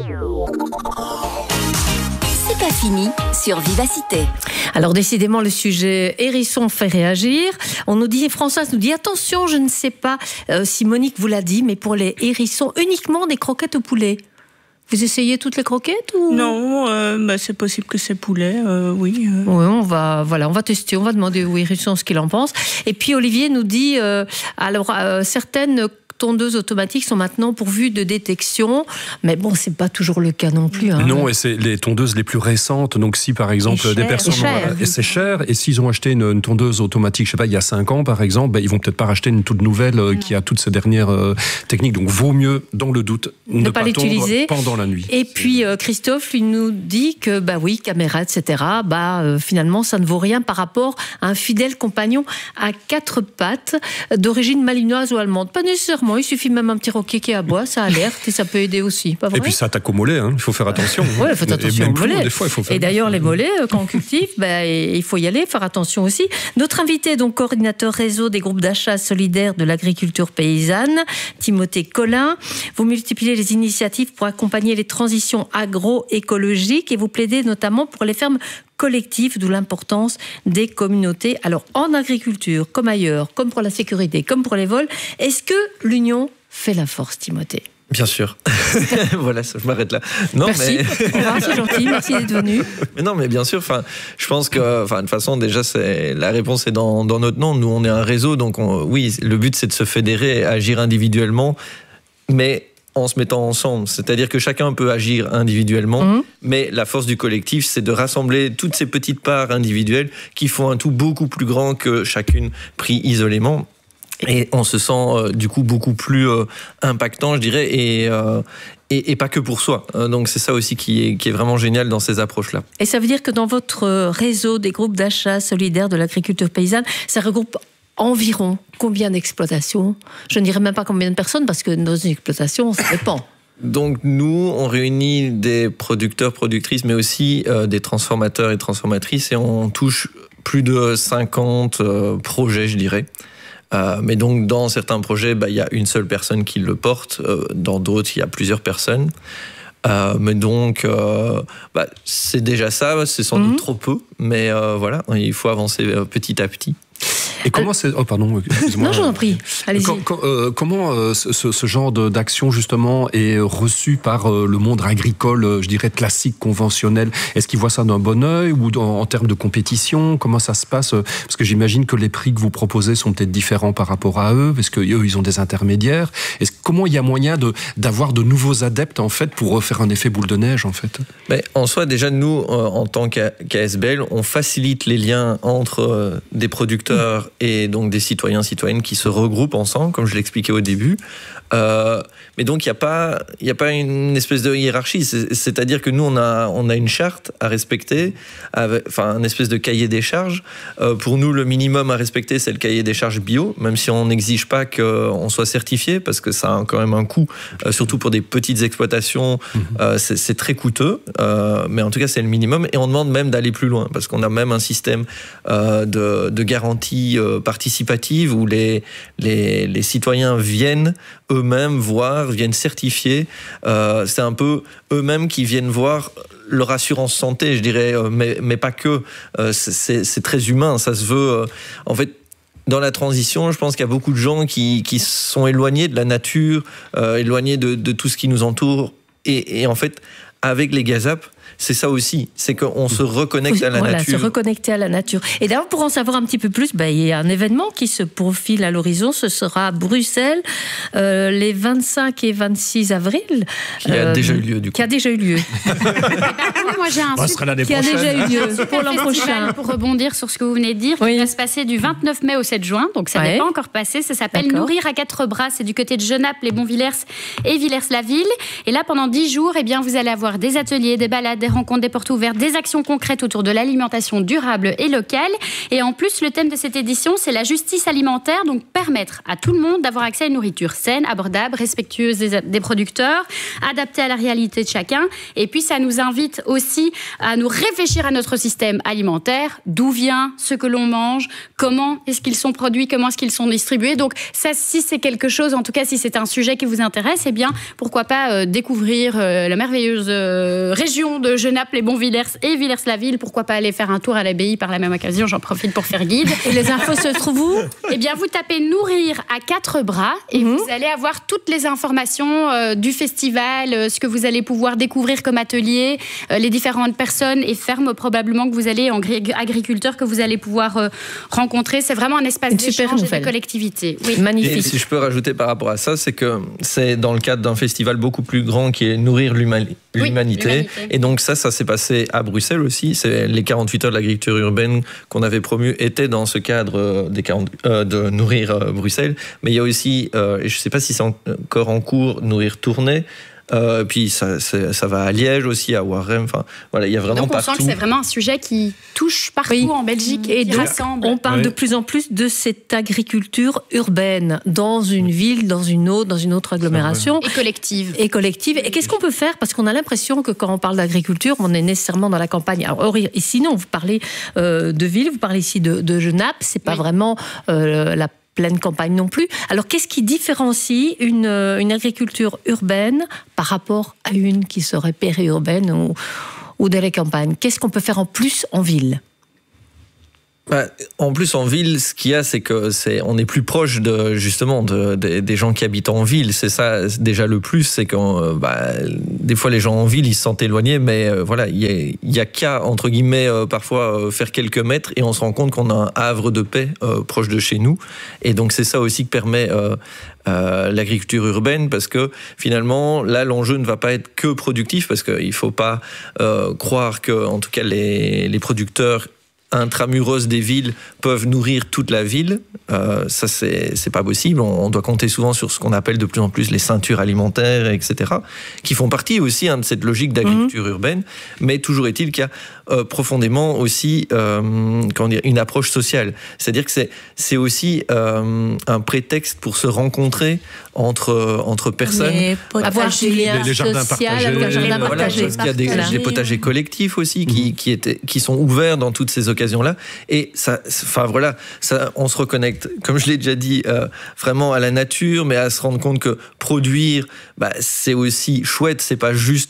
C'est pas fini sur Vivacité. Alors décidément le sujet hérisson fait réagir. Françoise nous dit attention, je ne sais pas si Monique vous l'a dit, mais pour les hérissons uniquement des croquettes au poulet. Vous essayez toutes les croquettes ou... Non, c'est possible que c'est poulet, oui. Oui, on va tester, on va demander au hérisson ce qu'il en pense. Et puis Olivier nous dit certaines tondeuses automatiques sont maintenant pourvues de détection, mais bon, c'est pas toujours le cas non plus. Hein. Non, et c'est les tondeuses les plus récentes. Donc, si par exemple des personnes c'est cher, et s'ils ont acheté une tondeuse automatique, je sais pas, il y a 5 ans par exemple, ils vont peut-être pas racheter une toute nouvelle qui a toutes ces dernières techniques. Donc, vaut mieux, dans le doute, ne pas l'utiliser pendant la nuit. Et puis Christophe, lui nous dit que oui, caméra, etc. Finalement, ça ne vaut rien par rapport à un fidèle compagnon à 4 pattes d'origine malinoise ou allemande. Pas nécessairement. Il suffit même un petit roquet qui aboie, ça alerte et ça peut aider aussi. Pas vrai ? Et puis ça attaque au mollet, il faut faire attention. Oui, il faut faire attention aux mollets. Des fois, il faut faire... Et d'ailleurs, les mollets, quand on cultive, il faut y aller, faire attention aussi. Notre invité, donc coordinateur réseau des groupes d'achat solidaires de l'agriculture paysanne, Timothée Collin. Vous multipliez les initiatives pour accompagner les transitions agroécologiques et vous plaidez notamment pour les fermes collectives, d'où l'importance des communautés. Alors, en agriculture, comme ailleurs, comme pour la sécurité, comme pour les vols, est-ce que l'union fait la force, Timothée ? Bien sûr. Voilà, je m'arrête là. Non, merci. C'est gentil, merci d'être venu. Mais non, mais bien sûr. Je pense que, de toute façon, déjà, la réponse est dans notre nom. Nous, on est un réseau, donc oui, le but, c'est de se fédérer, agir individuellement, mais en se mettant ensemble. C'est-à-dire que chacun peut agir individuellement, mais la force du collectif, c'est de rassembler toutes ces petites parts individuelles qui font un tout beaucoup plus grand que chacune pris isolément. Et on se sent du coup beaucoup plus impactant, je dirais, et pas que pour soi. Donc c'est ça aussi qui est vraiment génial dans ces approches-là. Et ça veut dire que dans votre réseau des groupes d'achat solidaires de l'agriculture paysanne, ça regroupe environ combien d'exploitations? Je ne dirais même pas combien de personnes, parce que dans une exploitation, ça dépend. Donc nous, on réunit des producteurs, productrices, mais aussi des transformateurs et transformatrices, et on touche plus de 50 projets, je dirais. Mais donc dans certains projets, il y a une seule personne qui le porte, dans d'autres il y a plusieurs personnes. Mais donc c'est déjà ça, c'est sans doute trop peu, mais voilà, il faut avancer petit à petit. Et comment c'est... Oh pardon, excuse-moi. Non, je vous en prie, allez-y. Comment ce genre d'action, justement, est reçu par le monde agricole, je dirais, classique, conventionnel? Est-ce qu'ils voient ça d'un bon œil ou en termes de compétition? Comment ça se passe? Parce que j'imagine que les prix que vous proposez sont peut-être différents par rapport à eux, parce qu'eux, ils ont des intermédiaires. Comment il y a moyen d'avoir de nouveaux adeptes, en fait, pour faire un effet boule de neige, en fait? Mais en soi, déjà, nous, en tant qu'ASBL, on facilite les liens entre des producteurs et donc des citoyens-citoyennes qui se regroupent ensemble, comme je l'expliquais au début. Mais donc, il n'y a pas une espèce de hiérarchie. C'est-à-dire que nous, on a une charte à respecter, un espèce de cahier des charges. Pour nous, le minimum à respecter, c'est le cahier des charges bio, même si on n'exige pas qu'on soit certifié, parce que ça a quand même un coût, surtout pour des petites exploitations. C'est très coûteux, mais en tout cas, c'est le minimum. Et on demande même d'aller plus loin, parce qu'on a même un système de garantie participative où les citoyens viennent eux-mêmes voir, viennent certifier. C'est un peu eux-mêmes qui viennent voir leur assurance santé, je dirais, mais pas que. C'est très humain, ça se veut. En fait, dans la transition, je pense qu'il y a beaucoup de gens qui sont éloignés de la nature, éloignés de tout ce qui nous entoure. Et en fait, avec les GASAP, c'est ça aussi, c'est qu'on se reconnecte à la nature. Voilà, se reconnecter à la nature. Et d'ailleurs, pour en savoir un petit peu plus, il y a un événement qui se profile à l'horizon, ce sera à Bruxelles, les 25 et 26 avril. Qui a déjà eu lieu, du coup. Qui a déjà eu lieu. Moi, j'ai un qui a déjà eu lieu pour l'an prochain. Pour rebondir sur ce que vous venez de dire, qui va se passer du 29 mai au 7 juin, donc ça n'est pas encore passé, ça s'appelle Nourrir à 4 bras, c'est du côté de Genappe, les Bons-Villers et Villers-la-Ville. Et là, pendant 10 jours, vous allez avoir des ateliers, des balades, des rencontres, des portes ouvertes, des actions concrètes autour de l'alimentation durable et locale. Et en plus, le thème de cette édition, c'est la justice alimentaire, donc permettre à tout le monde d'avoir accès à une nourriture saine, abordable, respectueuse des producteurs, adaptée à la réalité de chacun. Et puis, ça nous invite aussi à nous réfléchir à notre système alimentaire, d'où vient ce que l'on mange, comment est-ce qu'ils sont produits, comment est-ce qu'ils sont distribués. Donc ça, si c'est quelque chose, en tout cas, si c'est un sujet qui vous intéresse, pourquoi pas découvrir la merveilleuse région de Genappe, les Bons-Villers et Villers-la-Ville. Pourquoi pas aller faire un tour à l'abbaye par la même occasion, j'en profite pour faire guide. Et les infos se trouvent où? Vous tapez Nourrir à 4 bras et vous allez avoir toutes les informations du festival, ce que vous allez pouvoir découvrir comme atelier, les différentes personnes et fermes probablement que vous allez, en agriculteurs que vous allez pouvoir rencontrer. C'est vraiment un espace d'échange et de collectivité. Oui. Magnifique. Et si je peux rajouter par rapport à ça, c'est que c'est dans le cadre d'un festival beaucoup plus grand qui est Nourrir l'humanité. Et donc ça s'est passé à Bruxelles aussi. C'est les 48 heures de l'agriculture urbaine qu'on avait promu étaient dans ce cadre de Nourrir Bruxelles. Mais il y a aussi, je ne sais pas si c'est encore en cours, Nourrir Tournai. Puis ça va à Liège aussi, à Warem. Enfin, voilà, il y a vraiment donc on partout. sent que c'est vraiment un sujet qui touche partout en Belgique et qui rassemble. On parle de plus en plus de cette agriculture urbaine dans une ville, dans une autre agglomération. Et collective. Et qu'est-ce qu'on peut faire? Parce qu'on a l'impression que quand on parle d'agriculture, on est nécessairement dans la campagne. Alors, ici, non, vous parlez de ville, vous parlez ici de Genappe, c'est pas vraiment la pleine campagne non plus. Alors, qu'est-ce qui différencie une agriculture urbaine par rapport à une qui serait périurbaine ou de la campagne? Qu'est-ce qu'on peut faire en plus en ville? En plus, en ville, ce qu'il y a, c'est on est plus proche des gens qui habitent en ville. C'est ça, déjà le plus, c'est que des fois les gens en ville ils se sentent éloignés, mais voilà, il y a qu'à entre guillemets parfois faire quelques mètres et on se rend compte qu'on a un havre de paix proche de chez nous. Et donc c'est ça aussi que permet l'agriculture urbaine, parce que finalement là l'enjeu ne va pas être que productif, parce qu'il faut pas croire que en tout cas les producteurs intramuros des villes peuvent nourrir toute la ville. Ça, c'est pas possible. On doit compter souvent sur ce qu'on appelle de plus en plus les ceintures alimentaires, etc., qui font partie aussi de cette logique d'agriculture urbaine. Mais toujours est-il qu'il y a profondément aussi une approche sociale. C'est-à-dire que c'est aussi un prétexte pour se rencontrer entre personnes. Avoir les jardins partagés. Voilà, parce qu'il y a des potagers collectifs aussi qui sont ouverts dans toutes ces occasions-là. Et ça, on se reconnecte, comme je l'ai déjà dit, vraiment à la nature, mais à se rendre compte que produire, c'est aussi chouette. C'est pas juste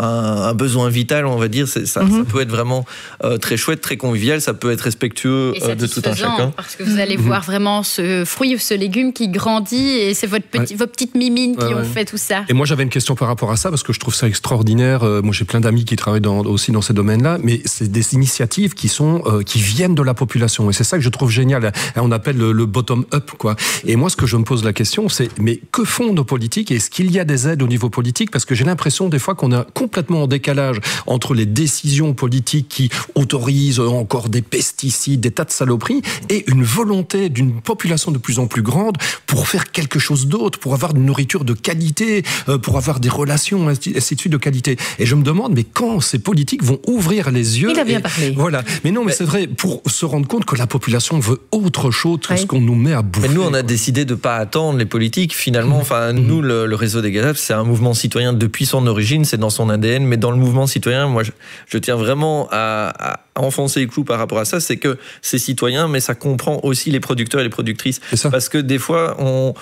un besoin vital, on va dire. Ça peut être vraiment très chouette, très convivial. Ça peut être respectueux de tout un chacun. Parce que vous allez voir vraiment ce fruit ou ce légume qui grandit, et c'est vos petites mimines qui ont fait tout ça. Et moi, j'avais une question par rapport à ça, parce que je trouve ça extraordinaire. Moi, j'ai plein d'amis qui travaillent aussi dans ces domaines-là, mais c'est des initiatives qui viennent de la population. Et c'est ça que je trouve génial. On appelle le bottom-up, quoi. Et moi, ce que je me pose la question, c'est, mais que font nos politiques? Et est-ce qu'il y a des aides au niveau politique? Parce que j'ai l'impression, des fois, qu'on est complètement en décalage entre les décisions politiques qui autorisent encore des pesticides, des tas de saloperies, et une volonté d'une population de plus en plus grande pour faire quelque chose d'autre, pour avoir une nourriture de qualité, pour avoir des relations, ainsi de suite, de qualité. Et je me demande, mais quand ces politiques vont ouvrir les yeux? Il a bien parlé. Voilà. Mais non, mais c'est vrai, pour se rendre compte que la population veut autre chose que ce qu'on nous met à bouffer. Mais nous, on a décidé de ne pas attendre les politiques. Finalement, nous, le réseau des Gazapes, c'est un mouvement citoyen depuis son origine, c'est dans son ADN. Mais dans le mouvement citoyen, moi, je tiens vraiment à enfoncer les clous par rapport à ça. C'est que c'est citoyen, mais ça comprend aussi les producteurs et les productrices. Parce que des fois,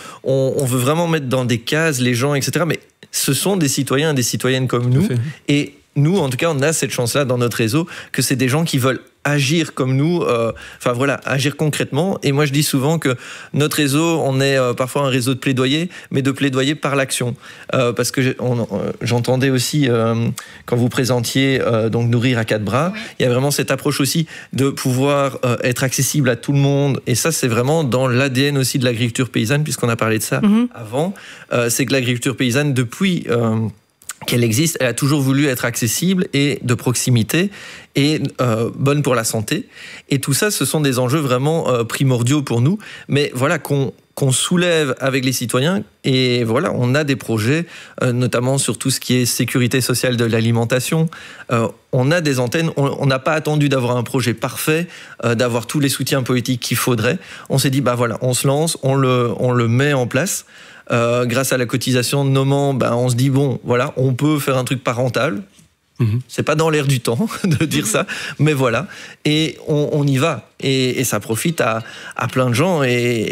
on veut vraiment mettre dans des cases les gens, etc. Mais ce sont des citoyens et des citoyennes comme nous. Et nous, en tout cas, on a cette chance-là dans notre réseau, que c'est des gens qui veulent agir comme nous, agir concrètement. Et moi, je dis souvent que notre réseau, on est parfois un réseau de plaidoyer, mais de plaidoyer par l'action. Parce que j'entendais aussi, quand vous présentiez donc Nourrir à quatre bras, il y a vraiment cette approche aussi de pouvoir être accessible à tout le monde. Et ça, c'est vraiment dans l'ADN aussi de l'agriculture paysanne, puisqu'on a parlé de ça avant. C'est que l'agriculture paysanne, depuis qu'elle existe, elle a toujours voulu être accessible et de proximité et bonne pour la santé. Et tout ça, ce sont des enjeux vraiment primordiaux pour nous. Mais voilà, qu'on soulève avec les citoyens. Et voilà, on a des projets, notamment sur tout ce qui est sécurité sociale de l'alimentation. On a des antennes. On n'a pas attendu d'avoir un projet parfait, d'avoir tous les soutiens politiques qu'il faudrait. On s'est dit, voilà, on se lance, on le met en place. Grâce à la cotisation de nos membres, on se dit, voilà, on peut faire un truc pas rentable. C'est pas dans l'air du temps de dire ça, mais voilà. Et on y va. Et ça profite à plein de gens.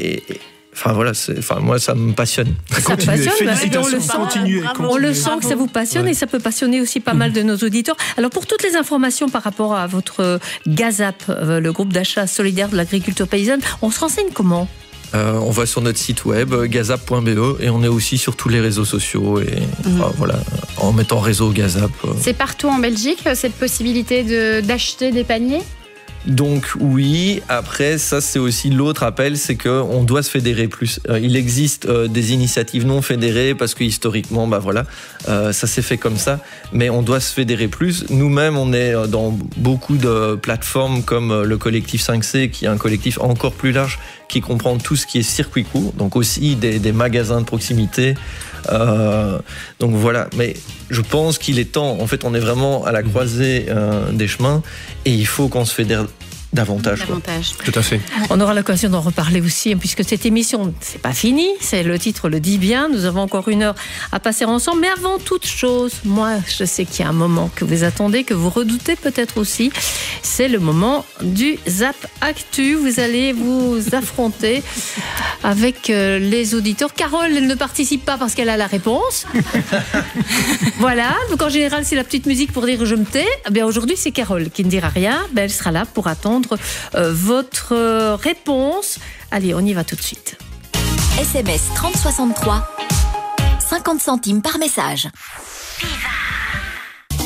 Moi, ça me passionne. Ça passionne, on le sent que ça vous passionne, et ça peut passionner aussi pas mal de nos auditeurs. Alors, pour toutes les informations par rapport à votre GAZAP, le groupe d'achat solidaire de l'agriculture paysanne, on se renseigne comment ? On va sur notre site web gazap.be, et on est aussi sur tous les réseaux sociaux, et en mettant réseau Gazap. C'est partout en Belgique, cette possibilité d'acheter des paniers? Donc oui, après ça, c'est aussi l'autre appel, c'est qu'on doit se fédérer plus. Il existe des initiatives non fédérées, parce que historiquement, ça s'est fait comme ça, mais on doit se fédérer plus. Nous-mêmes, on est dans beaucoup de plateformes comme le collectif 5C, qui est un collectif encore plus large, qui comprend tout ce qui est circuit court, donc aussi des magasins de proximité. Donc voilà, mais je pense qu'il est temps. En fait, on est vraiment à la croisée des chemins, et il faut qu'on se fédère davantage. Tout à fait. On aura l'occasion d'en reparler aussi, puisque cette émission, c'est pas fini, le titre le dit bien, nous avons encore 1 heure à passer ensemble, mais avant toute chose, moi, je sais qu'il y a un moment que vous attendez, que vous redoutez peut-être aussi, c'est le moment du Zap Actu. Vous allez vous affronter avec les auditeurs. Carole, elle ne participe pas parce qu'elle a la réponse. Voilà, donc en général, c'est la petite musique pour dire je me tais. Bien, aujourd'hui, c'est Carole qui ne dira rien, elle sera là pour attendre votre réponse. Allez, on y va tout de suite. SMS 3063, 50 centimes par message. Viva!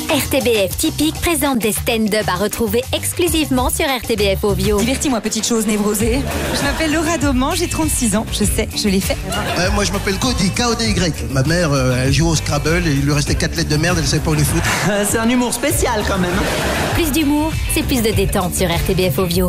RTBF Typique présente des stand-up à retrouver exclusivement sur RTBF Ovio. Divertis-moi, petite chose névrosée. Je m'appelle Laura Dauman, j'ai 36 ans. Je sais, je l'ai fait. Moi, je m'appelle Cody, K-O-D-Y. Ma mère, elle joue au Scrabble et il lui restait 4 lettres de merde, elle savait pas où les foutre. C'est un humour spécial quand même. Plus d'humour, c'est plus de détente sur RTBF Ovio.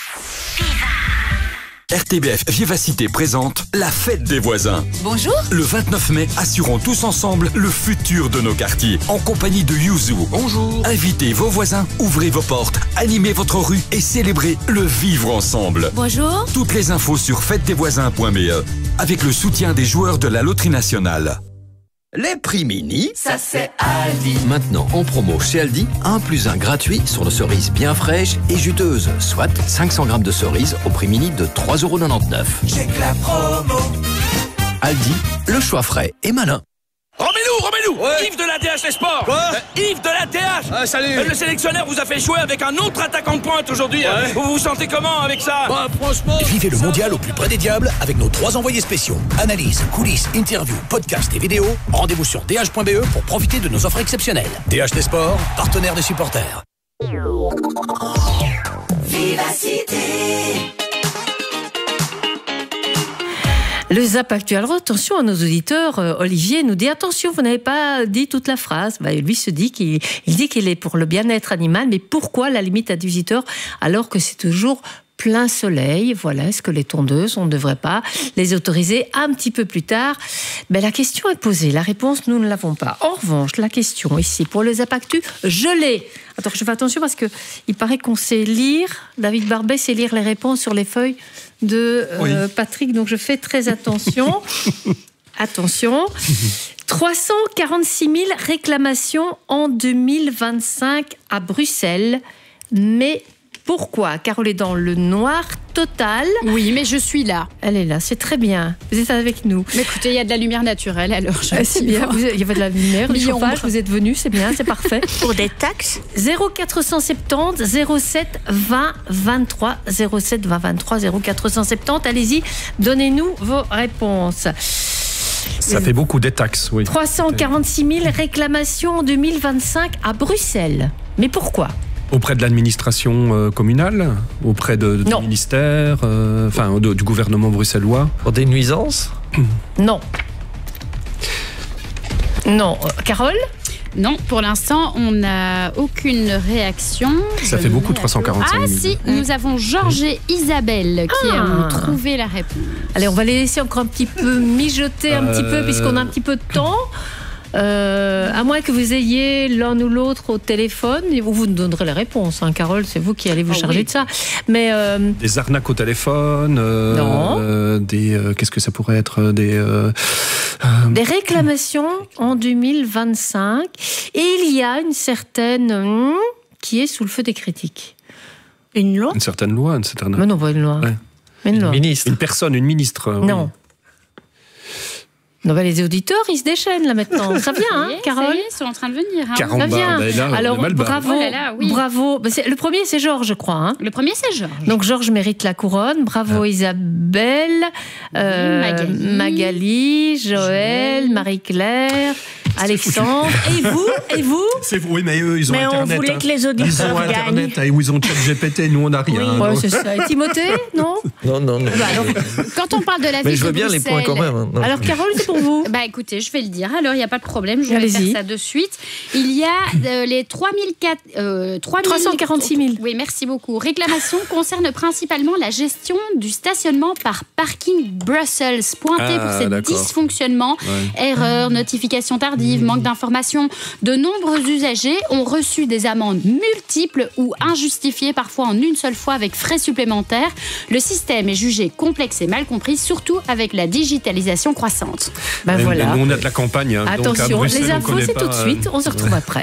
RTBF Vivacité présente la fête des voisins. Bonjour. Le 29 mai, assurons tous ensemble le futur de nos quartiers, en compagnie de Yuzu. Bonjour. Invitez vos voisins, ouvrez vos portes, animez votre rue et célébrez le vivre ensemble. Bonjour. Toutes les infos sur fêtesdesvoisins.be, avec le soutien des joueurs de la Loterie Nationale. Les prix mini, ça c'est Aldi. Maintenant en promo chez Aldi, 1+1 gratuit sur nos cerises bien fraîches et juteuses, soit 500 grammes de cerises au prix mini de 3,99 €. J'ai que la promo. Aldi, le choix frais et malin. Remets-nous ouais. Yves de la DH Les Sports. Quoi? Yves de la DH. Salut. Le sélectionneur vous a fait jouer avec un autre attaquant de pointe aujourd'hui. Ouais. Vous vous sentez comment avec ça? Franchement... Vivez le mondial au plus près des diables avec nos 3 envoyés spéciaux. Analyse, coulisses, interviews, podcasts et vidéos. Rendez-vous sur dh.be pour profiter de nos offres exceptionnelles. DH Les Sports, partenaire des supporters. Vivacité. Le Zap actuel. Alors, attention à nos auditeurs. Olivier nous dit attention, vous n'avez pas dit toute la phrase. Lui se dit qu'il dit qu'il est pour le bien-être animal, mais pourquoi la limite à 18 heures alors que c'est toujours plein soleil? Voilà, est-ce que les tondeuses, on ne devrait pas les autoriser un petit peu plus tard? La question est posée, la réponse, nous ne l'avons pas. En revanche, la question ici, pour le Zap Actu, je l'ai. Attends, je fais attention parce qu'il paraît qu'on sait lire, David Barbet sait lire les réponses sur les feuilles de Patrick, donc je fais très attention. Attention, 346 000 réclamations en 2025 à Bruxelles, mais pourquoi? Carole est dans le noir total. Oui, mais je suis là. Elle est là, c'est très bien. Vous êtes avec nous. Mais écoutez, il y a de la lumière naturelle, alors c'est bien. Il y avait de la lumière, du chauffage, vous êtes venus, c'est bien, c'est parfait. Pour des taxes 0470 07 20 23 07 20 23 0470. Allez-y, donnez-nous vos réponses. Ça fait beaucoup des taxes, oui. 346 000 réclamations en 2025 à Bruxelles. Mais pourquoi? Auprès de l'administration communale, auprès du ministère, du gouvernement bruxellois. Pour des nuisances? Non. Non. Carole? Non, pour l'instant, on n'a aucune réaction. Ça fait beaucoup, 345 000. Ah si, nous avons Georges et Isabelle qui ont trouvé la réponse. Allez, on va les laisser encore un petit peu mijoter un petit peu, puisqu'on a un petit peu de temps. À moins que vous ayez l'un ou l'autre au téléphone, vous nous donnerez les réponses. Carole, c'est vous qui allez vous charger de ça. Mais des arnaques au téléphone. Non. Qu'est-ce que ça pourrait être? Des réclamations en 2025. Et il y a une certaine qui est sous le feu des critiques. Une loi? Une certaine loi, Mais non, pas une loi. Ouais. Une loi. Une personne, une ministre. Non. Oui. Non, les auditeurs, ils se déchaînent là maintenant. Ça vient, Carole? Ça y est, ils sont en train de venir. Ça vient. Alors, bravo. Oh là là, oui. Bravo. Le premier, c'est Georges, je crois. Le premier, c'est Georges. Donc, Georges mérite la couronne. Bravo, Isabelle, Magali, Joël, Marie-Claire, Alexandre. Et vous C'est vous, oui, mais eux, ils ont Internet. Mais on voulait que les auditeurs ils ont Internet, gagnent. Ils ont ChatGPT, nous, on n'a rien. Oui, c'est ça. Et Timothée, non? Non. Alors, quand on parle de la ville de Bruxelles... Mais je veux bien les points quand même. Non. Alors, Carole, c'est pour vous. Écoutez, je vais le dire. Alors, il n'y a pas de problème. Je vais faire ça de suite. Il y a les 346 000. Oui, merci beaucoup. Réclamations concernent principalement la gestion du stationnement par Parking Brussels, pointé pour ses dysfonctionnements, erreurs, notifications tardives, manque d'informations. De nombreux usagers ont reçu des amendes multiples ou injustifiées, parfois en une seule fois avec frais supplémentaires. Le système est jugé complexe et mal compris, surtout avec la digitalisation croissante. Voilà. Nous, on a de la campagne. Attention, donc à Bruxelles, les infos, c'est tout de suite. On se retrouve après.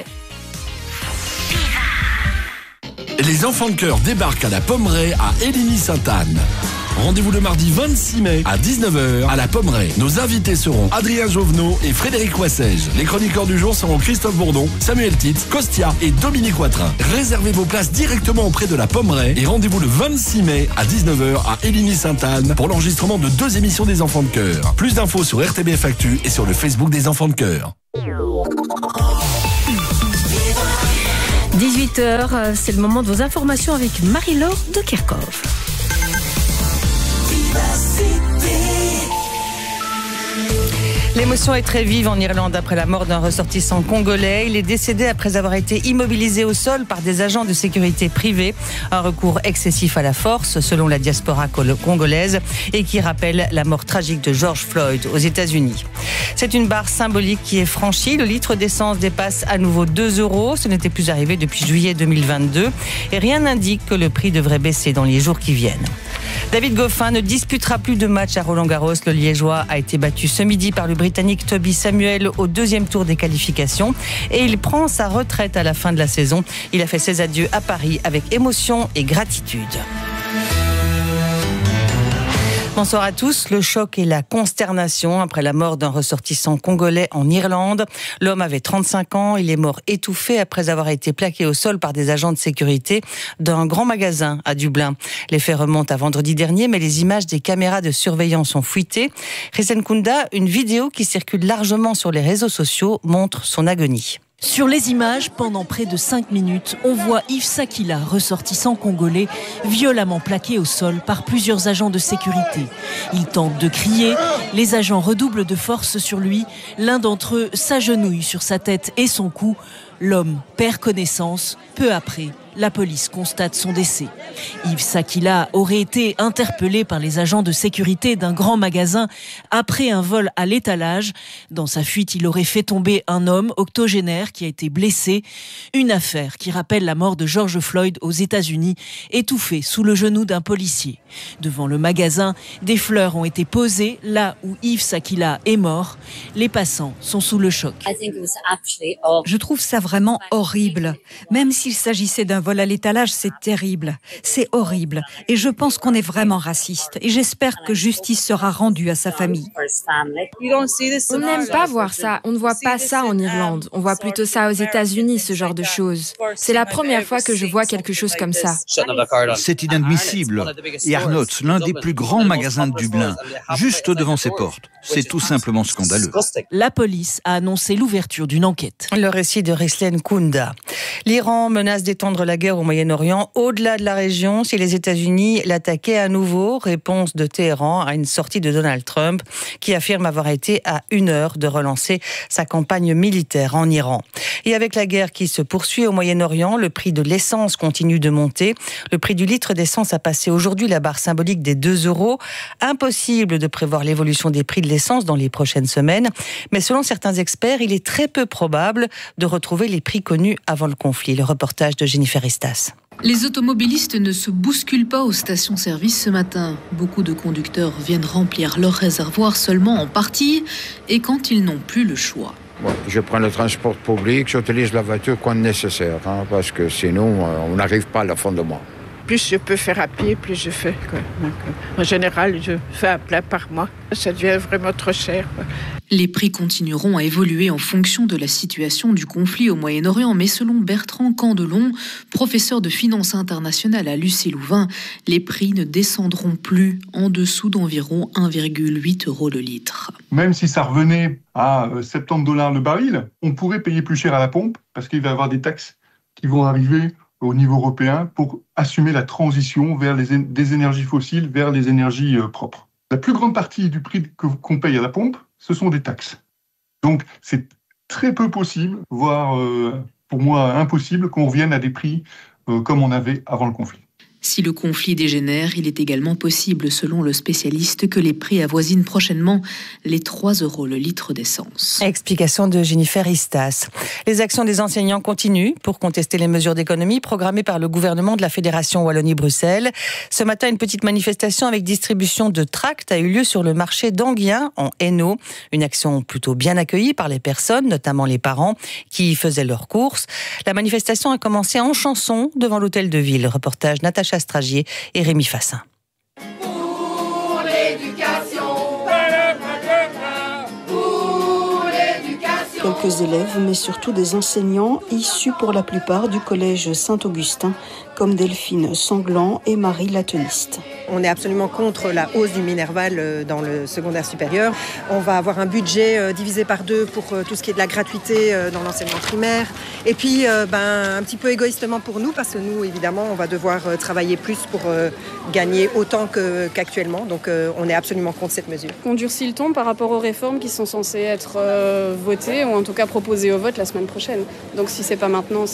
Les enfants de cœur débarquent à la Pommeraye à Héligny-Sainte-Anne. Rendez-vous le mardi 26 mai à 19h à la Pommeraye. Nos invités seront Adrien Jovenot et Frédéric Wassège. Les chroniqueurs du jour seront Christophe Bourdon, Samuel Titz, Costia et Dominique Watrin. Réservez vos places directement auprès de la Pommeraye et rendez-vous le 26 mai à 19h à Héligny-Sainte-Anne pour l'enregistrement de 2 émissions des enfants de cœur. Plus d'infos sur RTBF Actu et sur le Facebook des enfants de cœur. 18h, c'est le moment de vos informations avec Marie-Laure de Kerkhove. L'émotion est très vive en Irlande après la mort d'un ressortissant congolais. Il est décédé après avoir été immobilisé au sol par des agents de sécurité privés. Un recours excessif à la force, selon la diaspora congolaise, et qui rappelle la mort tragique de George Floyd aux États-Unis. C'est une barre symbolique qui est franchie. Le litre d'essence dépasse à nouveau 2 €. Ce n'était plus arrivé depuis juillet 2022. Et rien n'indique que le prix devrait baisser dans les jours qui viennent. David Goffin ne disputera plus de match à Roland-Garros. Le Liégeois a été battu ce midi par le Britannique Toby Samuel au 2e tour des qualifications et il prend sa retraite à la fin de la saison. Il a fait ses adieux à Paris avec émotion et gratitude. Bonsoir à tous. Le choc et la consternation après la mort d'un ressortissant congolais en Irlande. L'homme avait 35 ans. Il est mort étouffé après avoir été plaqué au sol par des agents de sécurité d'un grand magasin à Dublin. Les faits remontent à vendredi dernier, mais les images des caméras de surveillance ont fuité. Risen Kunda, une vidéo qui circule largement sur les réseaux sociaux, montre son agonie. Sur les images, pendant près de 5 minutes, on voit Yves Sakila, ressortissant congolais, violemment plaqué au sol par plusieurs agents de sécurité. Il tente de crier, les agents redoublent de force sur lui, l'un d'entre eux s'agenouille sur sa tête et son cou. L'homme perd connaissance. Peu après, la police constate son décès. Yves Sakila aurait été interpellé par les agents de sécurité d'un grand magasin après un vol à l'étalage. Dans sa fuite, il aurait fait tomber un homme octogénaire qui a été blessé. Une affaire qui rappelle la mort de George Floyd aux États-Unis, étouffé sous le genou d'un policier. Devant le magasin, des fleurs ont été posées là où Yves Sakila est mort. Les passants sont sous le choc. Je trouve ça vraiment horrible. Même s'il s'agissait d'un vol à l'étalage, c'est terrible. C'est horrible. Et je pense qu'on est vraiment raciste. Et j'espère que justice sera rendue à sa famille. On n'aime pas voir ça. On ne voit pas ça en Irlande. On voit plutôt ça aux États-Unis, ce genre de choses. C'est la première fois que je vois quelque chose comme ça. C'est inadmissible. Et Arnott's, l'un des plus grands magasins de Dublin, juste devant ses portes. C'est tout simplement scandaleux. La police a annoncé l'ouverture d'une enquête. Le récit de Risen Kunda. L'Iran menace d'étendre la guerre au Moyen-Orient au-delà de la région si les États-Unis l'attaquaient à nouveau. Réponse de Téhéran à une sortie de Donald Trump qui affirme avoir été à 1 heure de relancer sa campagne militaire en Iran. Et avec la guerre qui se poursuit au Moyen-Orient, le prix de l'essence continue de monter. Le prix du litre d'essence a passé aujourd'hui la barre symbolique des 2 €. Impossible de prévoir l'évolution des prix de l'essence dans les prochaines semaines. Mais selon certains experts, il est très peu probable de retrouver les prix connus avant le conflit. Le reportage de Jennifer Istas. Les automobilistes ne se bousculent pas aux stations-service ce matin. Beaucoup de conducteurs viennent remplir leur réservoir seulement en partie et quand ils n'ont plus le choix. Bon, je prends le transport public, j'utilise la voiture quand nécessaire, parce que sinon on n'arrive pas à la fin de mois. Plus je peux faire à pied, plus je fais. Donc, en général, je fais un plein par mois. Ça devient vraiment trop cher. Les prix continueront à évoluer en fonction de la situation du conflit au Moyen-Orient, mais selon Bertrand Candelon, professeur de finance internationale à l'UC Louvain, les prix ne descendront plus en dessous d'environ 1,8 € le litre. Même si ça revenait à $70 le baril, on pourrait payer plus cher à la pompe parce qu'il va y avoir des taxes qui vont arriver au niveau européen pour assumer la transition vers des énergies fossiles vers les énergies propres. La plus grande partie du prix qu'on paye à la pompe, ce sont des taxes. Donc c'est très peu possible, voire pour moi impossible, qu'on revienne à des prix comme on avait avant le conflit. Si le conflit dégénère, il est également possible, selon le spécialiste, que les prix avoisinent prochainement les 3 € le litre d'essence. Explication de Jennifer Istas. Les actions des enseignants continuent pour contester les mesures d'économie programmées par le gouvernement de la Fédération Wallonie-Bruxelles. Ce matin, une petite manifestation avec distribution de tracts a eu lieu sur le marché d'Anguien, en Hainaut. Une action plutôt bien accueillie par les personnes, notamment les parents, qui y faisaient leurs courses. La manifestation a commencé en chanson devant l'hôtel de ville. Reportage Natacha Stragier et Rémi Fassin. Pour l'éducation, pour l'éducation. Quelques élèves, mais surtout des enseignants, issus pour la plupart du collège Saint-Augustin, comme Delphine Sanglant et Marie Lateniste. On est absolument contre la hausse du Minerval dans le secondaire supérieur. On va avoir un budget divisé par 2 pour tout ce qui est de la gratuité dans l'enseignement primaire. Et puis, un petit peu égoïstement pour nous, parce que nous, évidemment, on va devoir travailler plus pour gagner autant qu'actuellement. Donc, on est absolument contre cette mesure. On durcit le ton par rapport aux réformes qui sont censées être votées, ou en tout cas proposées au vote la semaine prochaine. Donc, si c'est pas maintenant,